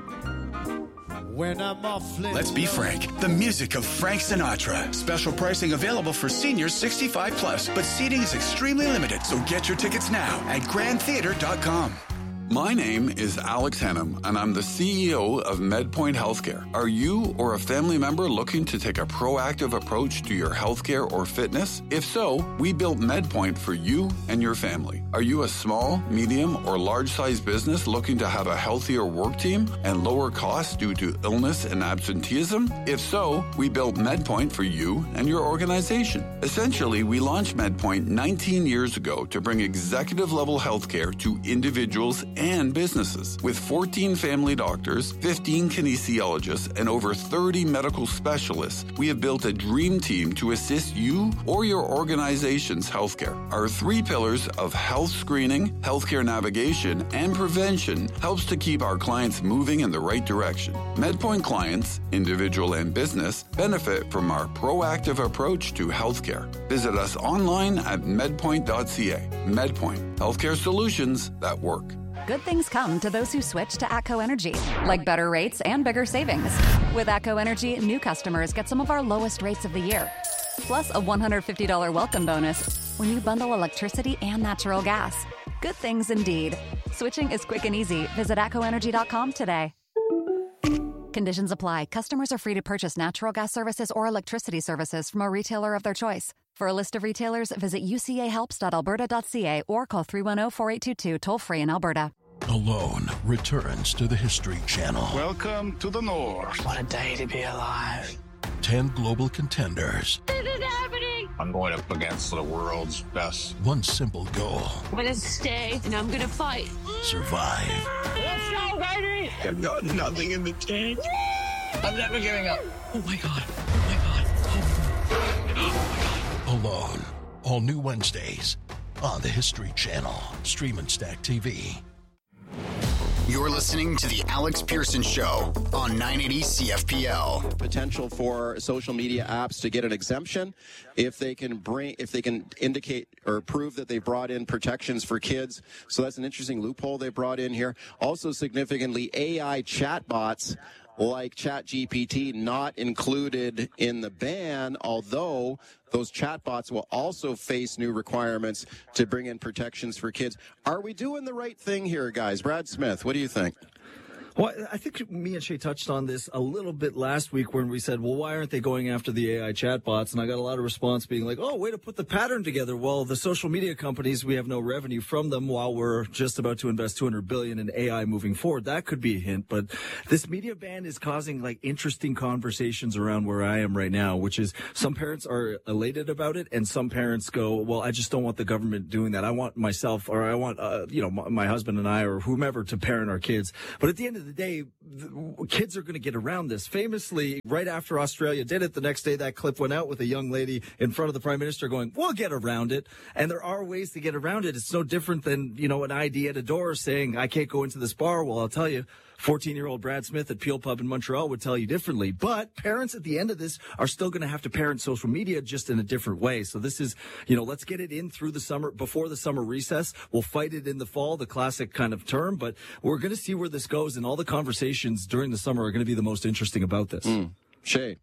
Speaker 17: when I'm awfully
Speaker 16: Let's be frank. The music of Frank Sinatra. Special pricing available for seniors sixty-five plus, but seating is extremely limited, so get your tickets now at grand theatre dot com.
Speaker 3: My name is Alex Hannum, and I'm the C E O of MedPoint Healthcare. Are you or a family member looking to take a proactive approach to your healthcare or fitness? If so, we built MedPoint for you and your family. Are you a small, medium, or large-sized business looking to have a healthier work team and lower costs due to illness and absenteeism? If so, we built MedPoint for you and your organization. Essentially, we launched MedPoint nineteen years ago to bring executive-level healthcare to individuals and businesses. With fourteen family doctors, fifteen kinesiologists, and over thirty medical specialists, we have built a dream team to assist you or your organization's healthcare. Our three pillars of health screening, healthcare navigation, and prevention helps to keep our clients moving in the right direction. MedPoint clients, individual and business, benefit from our proactive approach to healthcare. Visit us online at medpoint dot c a. MedPoint, healthcare solutions that work.
Speaker 26: Good things come to those who switch to ATCO Energy, like better rates and bigger savings. With ATCO Energy, new customers get some of our lowest rates of the year, plus a one hundred fifty dollars welcome bonus when you bundle electricity and natural gas. Good things indeed. Switching is quick and easy. Visit atco energy dot com today. Conditions apply. Customers are free to purchase natural gas services or electricity services from a retailer of their choice. For a list of retailers, visit u c a helps dot alberta dot c a or call three one zero, four eight two two toll-free in Alberta.
Speaker 27: Alone returns to the History Channel.
Speaker 28: Welcome to the North.
Speaker 27: What a day to be alive. Ten global contenders.
Speaker 29: This is happening.
Speaker 28: I'm going up against the world's best.
Speaker 27: One simple goal.
Speaker 29: I'm going to stay and I'm going to fight.
Speaker 27: Survive.
Speaker 29: Let's go, baby.
Speaker 28: I've got nothing in the tank. I'm never giving up.
Speaker 27: Oh my God. Oh my God. Oh my God. Alone. All new Wednesdays on the History Channel. Stream and Stack T V.
Speaker 9: You're listening to the Alex Pearson Show on nine eighty C F P L.
Speaker 19: Potential for social media apps to get an exemption if they can bring, if they can indicate or prove that they brought in protections for kids. So that's an interesting loophole they brought in here. Also significantly, A I chatbots like ChatGPT not included in the ban, although those chatbots will also face new requirements to bring in protections for kids. Are we doing the right thing here, guys? Brad Smith, what do you think?
Speaker 21: Well, I think me and Shay touched on this a little bit last week when we said, well, why aren't they going after the A I chatbots? And I got a lot of response being like, oh, way to put the pattern together. Well, the social media companies, we have no revenue from them while we're just about to invest two hundred billion dollars in A I moving forward. That could be a hint. But this media ban is causing like interesting conversations around where I am right now, which is some parents are elated about it and some parents go, well, I just don't want the government doing that. I want myself or I want, uh, you know, my, my husband and I or whomever to parent our kids. But at the end of the day, the kids are going to get around this. Famously, right after Australia did it, the next day that clip went out with a young lady in front of the Prime Minister going, we'll get around it. And there are ways to get around it. It's no different than, you know, an I D at a door saying, I can't go into this bar. Well, I'll tell you, fourteen-year-old Brad Smith at Peel Pub in Montreal would tell you differently. But parents at the end of this are still going to have to parent social media just in a different way. So this is, you know, let's get it in through the summer, before the summer recess. We'll fight it in the fall, the classic kind of term. But we're going to see where this goes. And all the conversations during the summer are going to be the most interesting about this.
Speaker 19: Mm. Shay.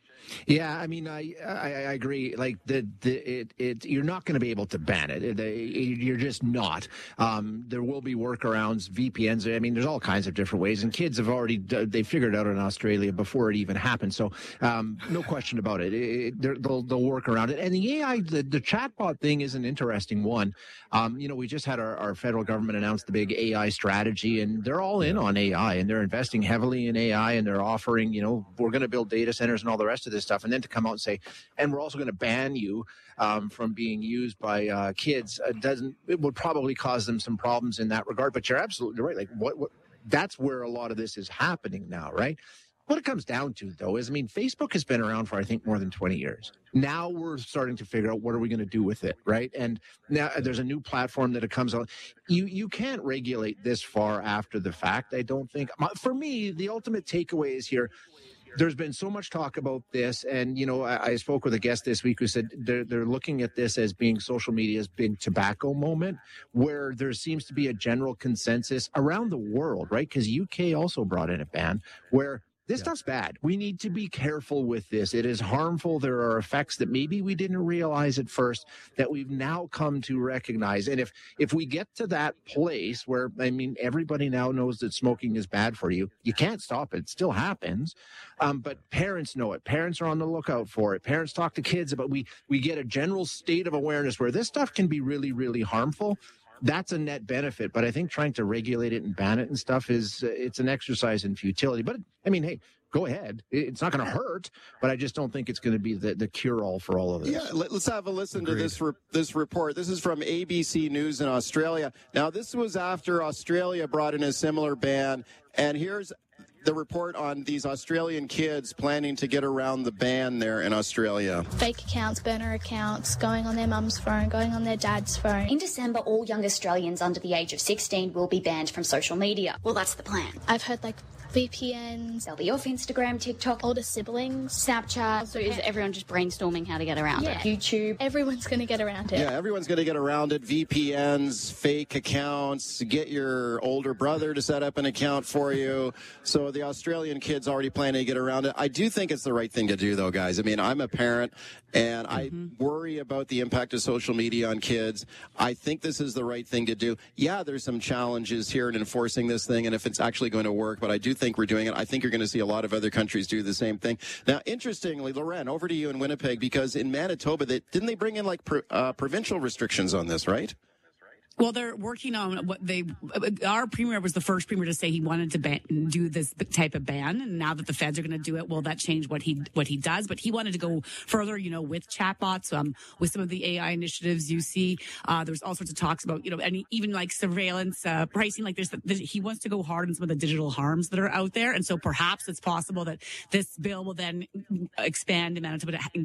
Speaker 24: Yeah, I mean, I I, I agree. Like the the it, it you're not going to be able to ban it. It, it. You're just not. Um, there will be workarounds, V P Ns. I mean, there's all kinds of different ways. And kids have already they figured it out in Australia before it even happened. So um, no question about it. it, it they'll they'll work around it. And the A I, the, the chatbot thing is an interesting one. Um, you know, we just had our, our federal government announce the big A I strategy, and they're all in on A I, and they're investing heavily in A I, and they're offering, you know, we're going to build data centers and all the rest of this stuff, and then to come out and say, and we're also going to ban you um, from being used by uh, kids, uh, doesn't it would probably cause them some problems in that regard. But you're absolutely right. Like what, what that's where a lot of this is happening now, right? What it comes down to, though, is, I mean, Facebook has been around for, I think, more than twenty years. Now we're starting to figure out what are we going to do with it, right? And now there's a new platform that it comes on. You you can't regulate this far after the fact, I don't think. For me, the ultimate takeaway is here, there's been so much talk about this, and, you know, I, I spoke with a guest this week who said they're, they're looking at this as being social media's big tobacco moment, where there seems to be a general consensus around the world, right? Because U K also brought in a ban where this yeah. stuff's bad. We need to be careful with this. It is harmful. There are effects that maybe we didn't realize at first that we've now come to recognize. And if if we get to that place where, I mean, everybody now knows that smoking is bad for you, you can't stop it. It still happens. Um, but parents know it. Parents are on the lookout for it. Parents talk to kids about, we, we get a general state of awareness where this stuff can be really, really harmful. That's a net benefit, but I think trying to regulate it and ban it and stuff is, uh, it's an exercise in futility. But, I mean, hey, go ahead. It's not going to hurt, but I just don't think it's going to be the, the cure-all for all of this.
Speaker 19: Yeah, let's have a listen
Speaker 21: Agreed.
Speaker 19: to this re- this report. This is from A B C News in Australia. Now, this was after Australia brought in a similar ban, and here's the report on these Australian kids planning to get around the ban there in Australia.
Speaker 1: Fake accounts, burner accounts, going on their mum's phone, going on their dad's phone.
Speaker 2: In December, all young Australians under the age of sixteen will be banned from social media. Well, that's the plan.
Speaker 1: I've heard, like, V P Ns.
Speaker 2: They'll be off Instagram, TikTok,
Speaker 1: older siblings, Snapchat.
Speaker 2: So is everyone just brainstorming how to get around
Speaker 1: yeah.
Speaker 2: it? YouTube.
Speaker 1: Everyone's going to get around it.
Speaker 19: Yeah, everyone's going to get around it. V P Ns, fake accounts, get your older brother to set up an account for you. So the Australian kids already planning to get around it. I do think it's the right thing to do, though, guys. I mean, I'm a parent, and mm-hmm. I worry about the impact of social media on kids. I think this is the right thing to do. Yeah, there's some challenges here in enforcing this thing, and if it's actually going to work, but I do think we're doing it. I think you're going to see a lot of other countries do the same thing. Now, interestingly, Loren, over to you in Winnipeg, because in Manitoba, they, didn't they bring in like pro, uh, provincial restrictions on this, right?
Speaker 20: Well, they're working on what they, our premier was the first premier to say he wanted to ban, do this type of ban. And now that the feds are going to do it, will that change what he, what he does? But he wanted to go further, you know, with chatbots, um, with some of the A I initiatives you see. Uh, there's all sorts of talks about, you know, and even like surveillance, uh, pricing, like there's, there's, he wants to go hard on some of the digital harms that are out there. And so perhaps it's possible that this bill will then expand in Manitoba to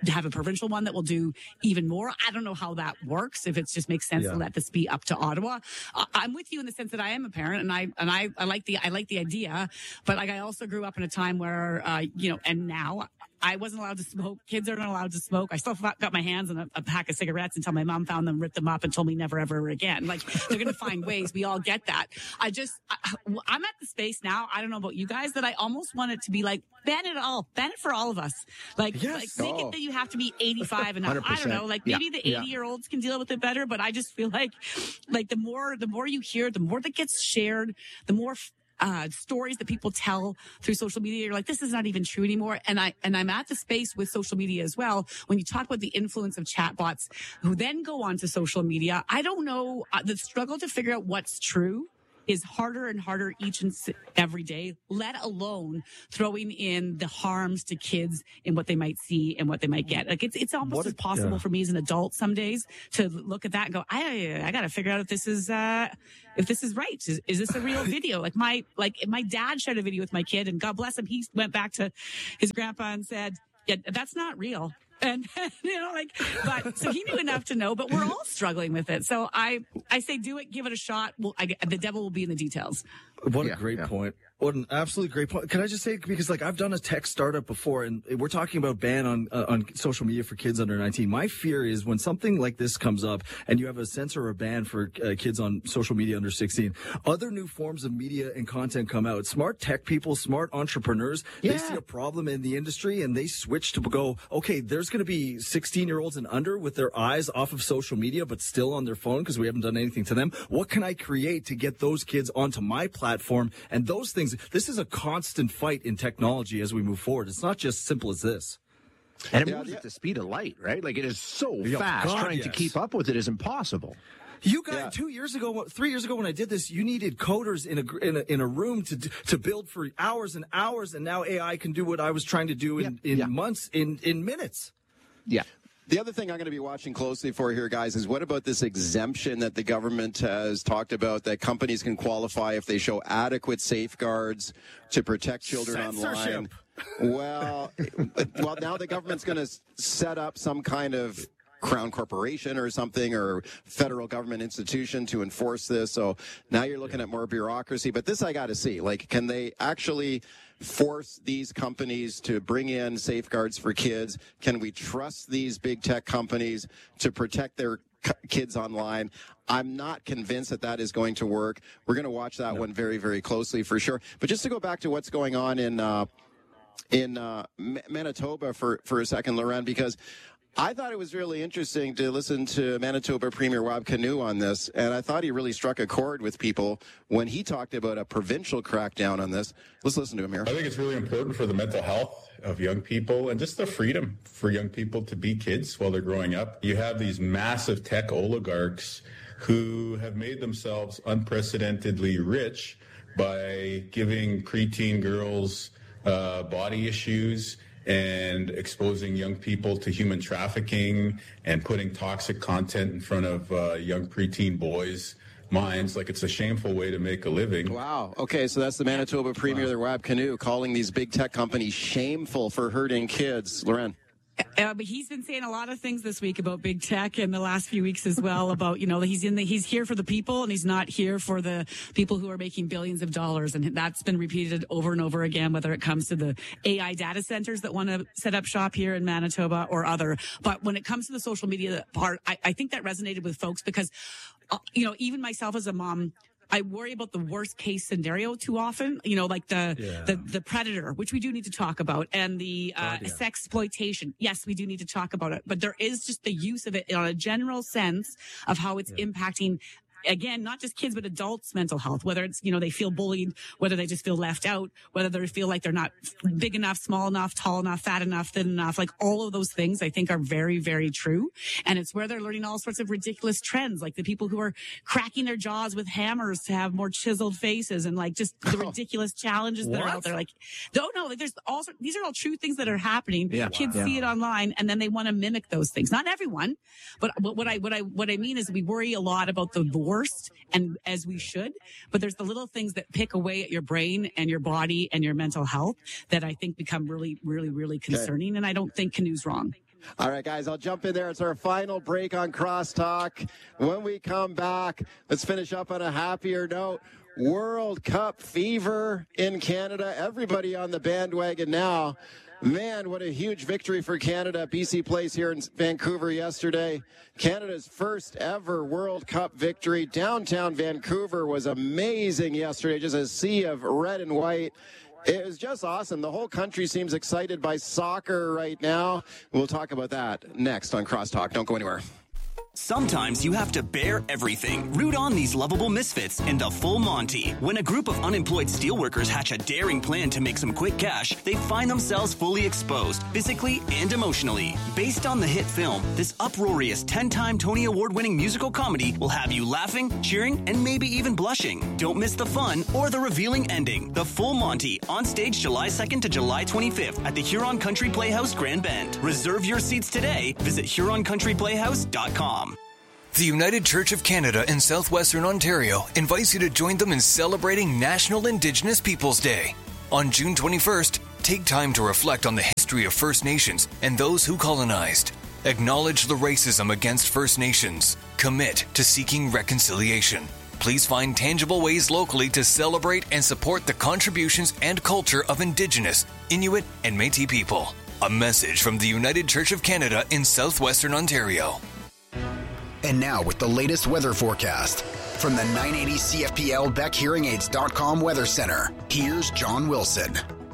Speaker 20: have a provincial one that will do even more. I don't know how that works. If it just makes sense
Speaker 21: Yeah.
Speaker 20: to let this be up to Ottawa. Uh, I'm with you in the sense that I am a parent, and I and I, I like the I like the idea, but like I also grew up in a time where uh, you know, and now I wasn't allowed to smoke. Kids aren't allowed to smoke. I still got my hands on a, a pack of cigarettes until my mom found them, ripped them up, and told me never ever again. Like they're going to find ways. We all get that. I just I, I'm at the space now. I don't know about you guys, that I almost want it to be like ban it all, ban it for all of us. Like,
Speaker 21: Yes.
Speaker 20: like make
Speaker 21: Oh.
Speaker 20: it that you have to be eighty-five and up. I don't
Speaker 24: one hundred percent.
Speaker 20: know. Like
Speaker 24: Yeah.
Speaker 20: maybe the
Speaker 24: Yeah.
Speaker 20: eighty year olds can deal with it better, but I just feel like, like the more the more you hear, the more that gets shared, the more. Uh, stories that people tell through social media, you're like, this is not even true anymore. And I and I'm at the space with social media as well. When you talk about the influence of chatbots who then go on to social media, I don't know, uh, the struggle to figure out what's true is harder and harder each and s- every day, let alone throwing in the harms to kids in what they might see and what they might get. Like it's it's almost
Speaker 21: What
Speaker 20: as
Speaker 21: if-
Speaker 20: possible
Speaker 21: yeah.
Speaker 20: for me as an adult some days to look at that and go, I I got to figure out if this is uh if this is right. Is, is this a real video? Like my like my dad shared a video with my kid, and God bless him, he went back to his grandpa and said, yeah, that's not real. And, you know, like, but so he knew enough to know, but we're all struggling with it. So I, I say, do it, give it a shot. Well, I, the devil will be in the details.
Speaker 21: What
Speaker 24: Yeah,
Speaker 21: a great
Speaker 24: yeah.
Speaker 21: point. What an absolutely great point. Can I just say, because like I've done a tech startup before, and we're talking about ban on uh, on social media for kids under nineteen. My fear is when something like this comes up and you have a censor or ban for uh, kids on social media under sixteen, other new forms of media and content come out. Smart tech people, smart entrepreneurs,
Speaker 24: Yeah.
Speaker 21: they see a problem in the industry and they switch to go, okay, there's going to be sixteen year olds and under with their eyes off of social media, but still on their phone because we haven't done anything to them. What can I create to get those kids onto my platform? And those things, this is a constant fight in technology as we move forward. It's not just simple as this.
Speaker 24: And it
Speaker 19: Yeah,
Speaker 24: moves
Speaker 19: yeah.
Speaker 24: at the speed of light, right? Like it is so
Speaker 21: Yeah,
Speaker 24: fast.
Speaker 21: God,
Speaker 24: Trying to
Speaker 21: yes.
Speaker 24: keep up with it is impossible.
Speaker 21: You guys,
Speaker 19: Yeah.
Speaker 21: two years ago, three years ago, when I did this, you needed coders in a gr- in a, in a room to d- to build for hours and hours, and now A I can do what I was trying to do in,
Speaker 24: Yeah,
Speaker 21: in
Speaker 24: yeah.
Speaker 21: months, in in minutes.
Speaker 24: Yeah.
Speaker 19: The other thing I'm going to be watching closely for here, guys, is what about this exemption that the government has talked about that companies can qualify if they show adequate safeguards to protect children online?
Speaker 21: Censorship.
Speaker 19: Well, well, now the government's going to set up some kind of Crown Corporation or something, or federal government institution to enforce this. So now you're looking at more bureaucracy. But this I got to see. Like, can they actually force these companies to bring in safeguards for kids? Can we trust these big tech companies to protect their c- kids online? I'm not convinced that that is going to work. We're going to watch that one very, very closely for sure. But just to go back to what's going on in uh, in uh, M- Manitoba for, for a second, Loren, because I thought it was really interesting to listen to Manitoba Premier Rob Canoe on this, and I thought he really struck a chord with people when he talked about a provincial crackdown on this. Let's listen to him here.
Speaker 4: I think it's really important for the mental health of young people and just the freedom for young people to be kids while they're growing up. You have these massive tech oligarchs who have made themselves unprecedentedly rich by giving preteen girls uh, body issues and exposing young people to human trafficking and putting toxic content in front of uh, young preteen boys' minds. Like, it's a shameful way to make a living.
Speaker 19: Wow. Okay, so that's the Manitoba Premier, the Rob Canoe, calling these big tech companies shameful for hurting kids. Loren.
Speaker 20: Uh, but he's been saying a lot of things this week about big tech in the last few weeks as well. About, you know, he's in the he's here for the people and he's not here for the people who are making billions of dollars. And that's been repeated over and over again, whether it comes to the A I data centers that want to set up shop here in Manitoba or other. But when it comes to the social media part, I, I think that resonated with folks because, uh, you know, even myself as a mom, I worry about the worst case scenario too often, you know, like the,
Speaker 21: Yeah.
Speaker 20: the, the predator, which we do need to talk about, and the, uh,
Speaker 21: God, yeah.
Speaker 20: sexploitation. Yes, we do need to talk about it, but there is just the use of it on a general sense of how it's impacting, again, not just kids, but adults' mental health, whether it's, you know, they feel bullied, whether they just feel left out, whether they feel like they're not big enough, small enough, tall enough, fat enough, thin enough. Like all of those things I think are very, very true. And it's where they're learning all sorts of ridiculous trends, like the people who are cracking their jaws with hammers to have more chiseled faces and like just the ridiculous challenges that are out there. Like, no, no, like there's also, these are all true things that are happening.
Speaker 24: Yeah.
Speaker 20: Kids
Speaker 24: Wow.
Speaker 20: see it online and then they want to mimic those things. Not everyone, but what what I, what I, what I mean is we worry a lot about the worst, and as we should, but there's the little things that pick away at your brain and your body and your mental health that I think become really, really, really concerning. And I don't think Canoe's wrong.
Speaker 19: All right, guys, I'll jump in there. It's our final break on Crosstalk. When we come back, let's finish up on a happier note. World Cup fever in Canada. Everybody on the bandwagon now. Man, what a huge victory for Canada. B C Place here in Vancouver yesterday. Canada's first ever World Cup victory. Downtown Vancouver was amazing yesterday. Just a sea of red and white. It was just awesome. The whole country seems excited by soccer right now. We'll talk about that next on Crosstalk. Don't go anywhere.
Speaker 6: Sometimes you have to bear everything. Root on these lovable misfits in the Full Monty. When a group of unemployed steelworkers hatch a daring plan to make some quick cash, they find themselves fully exposed, physically and emotionally. Based on the hit film, this uproarious ten-time Tony Award-winning musical comedy will have you laughing, cheering, and maybe even blushing. Don't miss the fun or the revealing ending. The Full Monty, on stage July second to July twenty-fifth at the Huron Country Playhouse Grand Bend. Reserve your seats today. Visit huron country playhouse dot com.
Speaker 7: The United Church of Canada in southwestern Ontario invites you to join them in celebrating National Indigenous Peoples Day. On June twenty-first, take time to reflect on the history of First Nations and those who colonized. Acknowledge the racism against First Nations. Commit to seeking reconciliation. Please find tangible ways locally to celebrate and support the contributions and culture of Indigenous, Inuit, and Métis people. A message from the United Church of Canada in southwestern Ontario.
Speaker 9: And now with the latest weather forecast from the nine eighty C F P L Beck Hearing Aids dot com Weather Center, here's John Wilson.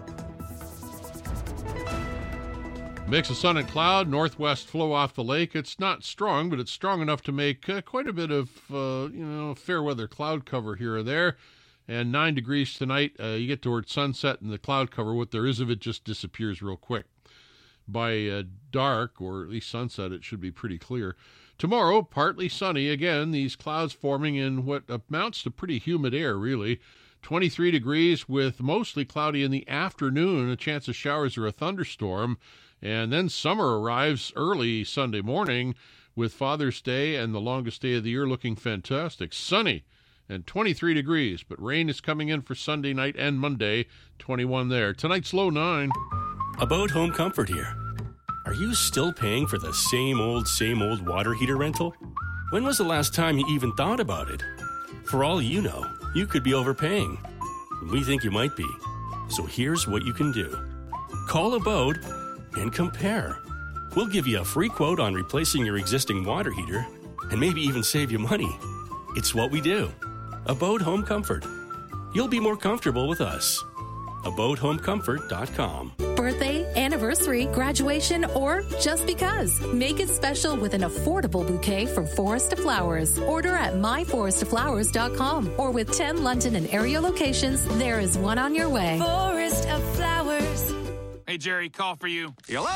Speaker 12: Mix of sun and cloud, northwest flow off the lake. It's not strong, but it's strong enough to make uh, quite a bit of, uh, you know, fair weather cloud cover here or there. And nine degrees tonight. Uh, you get towards sunset and the cloud cover, what there is of it just disappears real quick. By uh, dark, or at least sunset, it should be pretty clear. Tomorrow, partly sunny. Again, these clouds forming in what amounts to pretty humid air, really. twenty-three degrees with mostly cloudy in the afternoon, a chance of showers or a thunderstorm. And then summer arrives early Sunday morning with Father's Day and the longest day of the year looking fantastic. Sunny and twenty-three degrees, but rain is coming in for Sunday night and Monday, twenty-one there. Tonight's low nine.
Speaker 8: About home comfort here. Are you still paying for the same old, same old water heater rental? When was the last time you even thought about it? For all you know, you could be overpaying. We think you might be. So here's what you can do. Call Abode and compare. We'll give you a free quote on replacing your existing water heater and maybe even save you money. It's what we do. Abode Home Comfort. You'll be more comfortable with us. abode home comfort dot com.
Speaker 10: Birthday, anniversary, graduation, or just because. Make it special with an affordable bouquet from Forest of Flowers. Order at my forest of flowers dot com or with ten London and area locations, there is one on your way.
Speaker 13: Forest of Flowers.
Speaker 18: Hey, Jerry, call for you.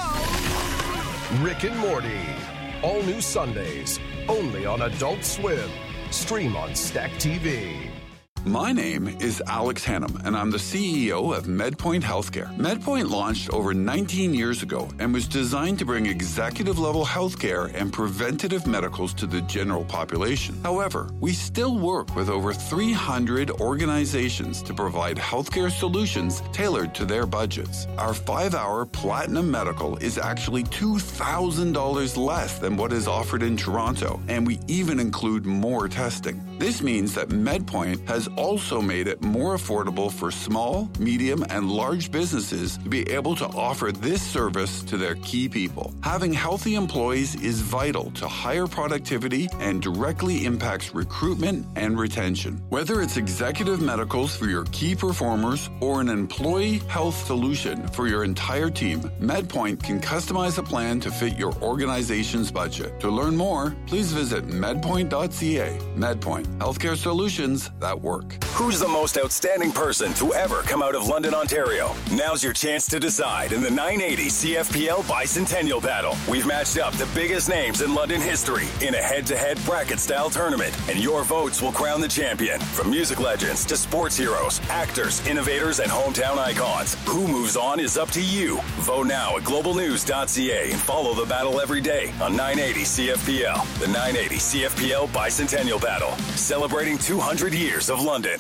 Speaker 22: Hello? Rick and Morty. All new Sundays. Only on Adult Swim. Stream on Stack T V.
Speaker 3: My name is Alex Hannum, and I'm the C E O of MedPoint Healthcare. MedPoint launched over nineteen years ago and was designed to bring executive-level healthcare and preventative medicals to the general population. However, we still work with over three hundred organizations to provide healthcare solutions tailored to their budgets. Our five-hour Platinum Medical is actually two thousand dollars less than what is offered in Toronto, and we even include more testing. This means that MedPoint has also made it more affordable for small, medium, and large businesses to be able to offer this service to their key people. Having healthy employees is vital to higher productivity and directly impacts recruitment and retention. Whether it's executive medicals for your key performers or an employee health solution for your entire team, MedPoint can customize a plan to fit your organization's budget. To learn more, please visit medpoint dot c a. MedPoint, healthcare solutions that work.
Speaker 23: Who's the most outstanding person to ever come out of London, Ontario? Now's your chance to decide in the nine eighty C F P L Bicentennial Battle. We've matched up the biggest names in London history in a head-to-head bracket-style tournament, and your votes will crown the champion. From music legends to sports heroes, actors, innovators, and hometown icons. Who moves on is up to you. Vote now at global news dot c a and follow the battle every day on nine eighty C F P L. The nine eighty C F P L Bicentennial Battle, celebrating two hundred years of London.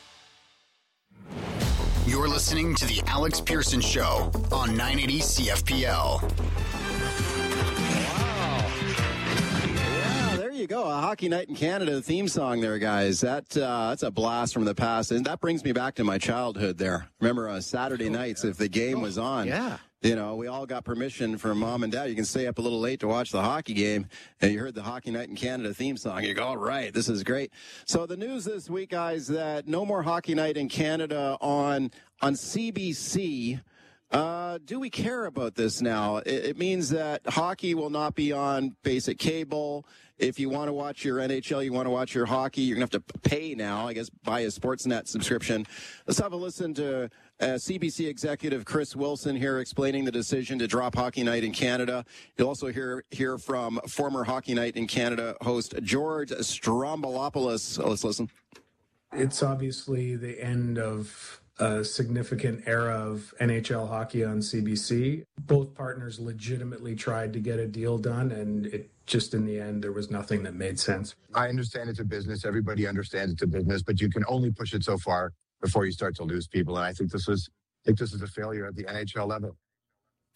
Speaker 9: You're listening to The Alex Pearson Show on nine eighty C F P L.
Speaker 19: you go. A Hockey Night in Canada theme song there, guys. That uh, That's a blast from the past. And that brings me back to my childhood there. Remember uh, Saturday nights, if the game was on.
Speaker 24: Yeah.
Speaker 19: You know, we all got permission from mom and dad. You can stay up a little late to watch the hockey game, and you heard the Hockey Night in Canada theme song. You go, all right, this is great. So the news this week, guys, that no more Hockey Night in Canada on on C B C. Uh, do we care about this now? It, it means that hockey will not be on basic cable. If you want to watch your N H L, you want to watch your hockey, you're going to have to pay now, I guess, buy a Sportsnet subscription. Let's have a listen to uh, C B C executive Chris Wilson here explaining the decision to drop Hockey Night in Canada. You'll also hear, hear from former Hockey Night in Canada host George Stroumboulopoulos. Let's listen.
Speaker 5: It's obviously the end of a significant era of N H L hockey on C B C. Both partners legitimately tried to get a deal done, and it just in the end, there was nothing that made sense.
Speaker 11: I understand it's a business. Everybody understands it's a business, but you can only push it so far before you start to lose people. And I think this is, I think this is a failure at the N H L level.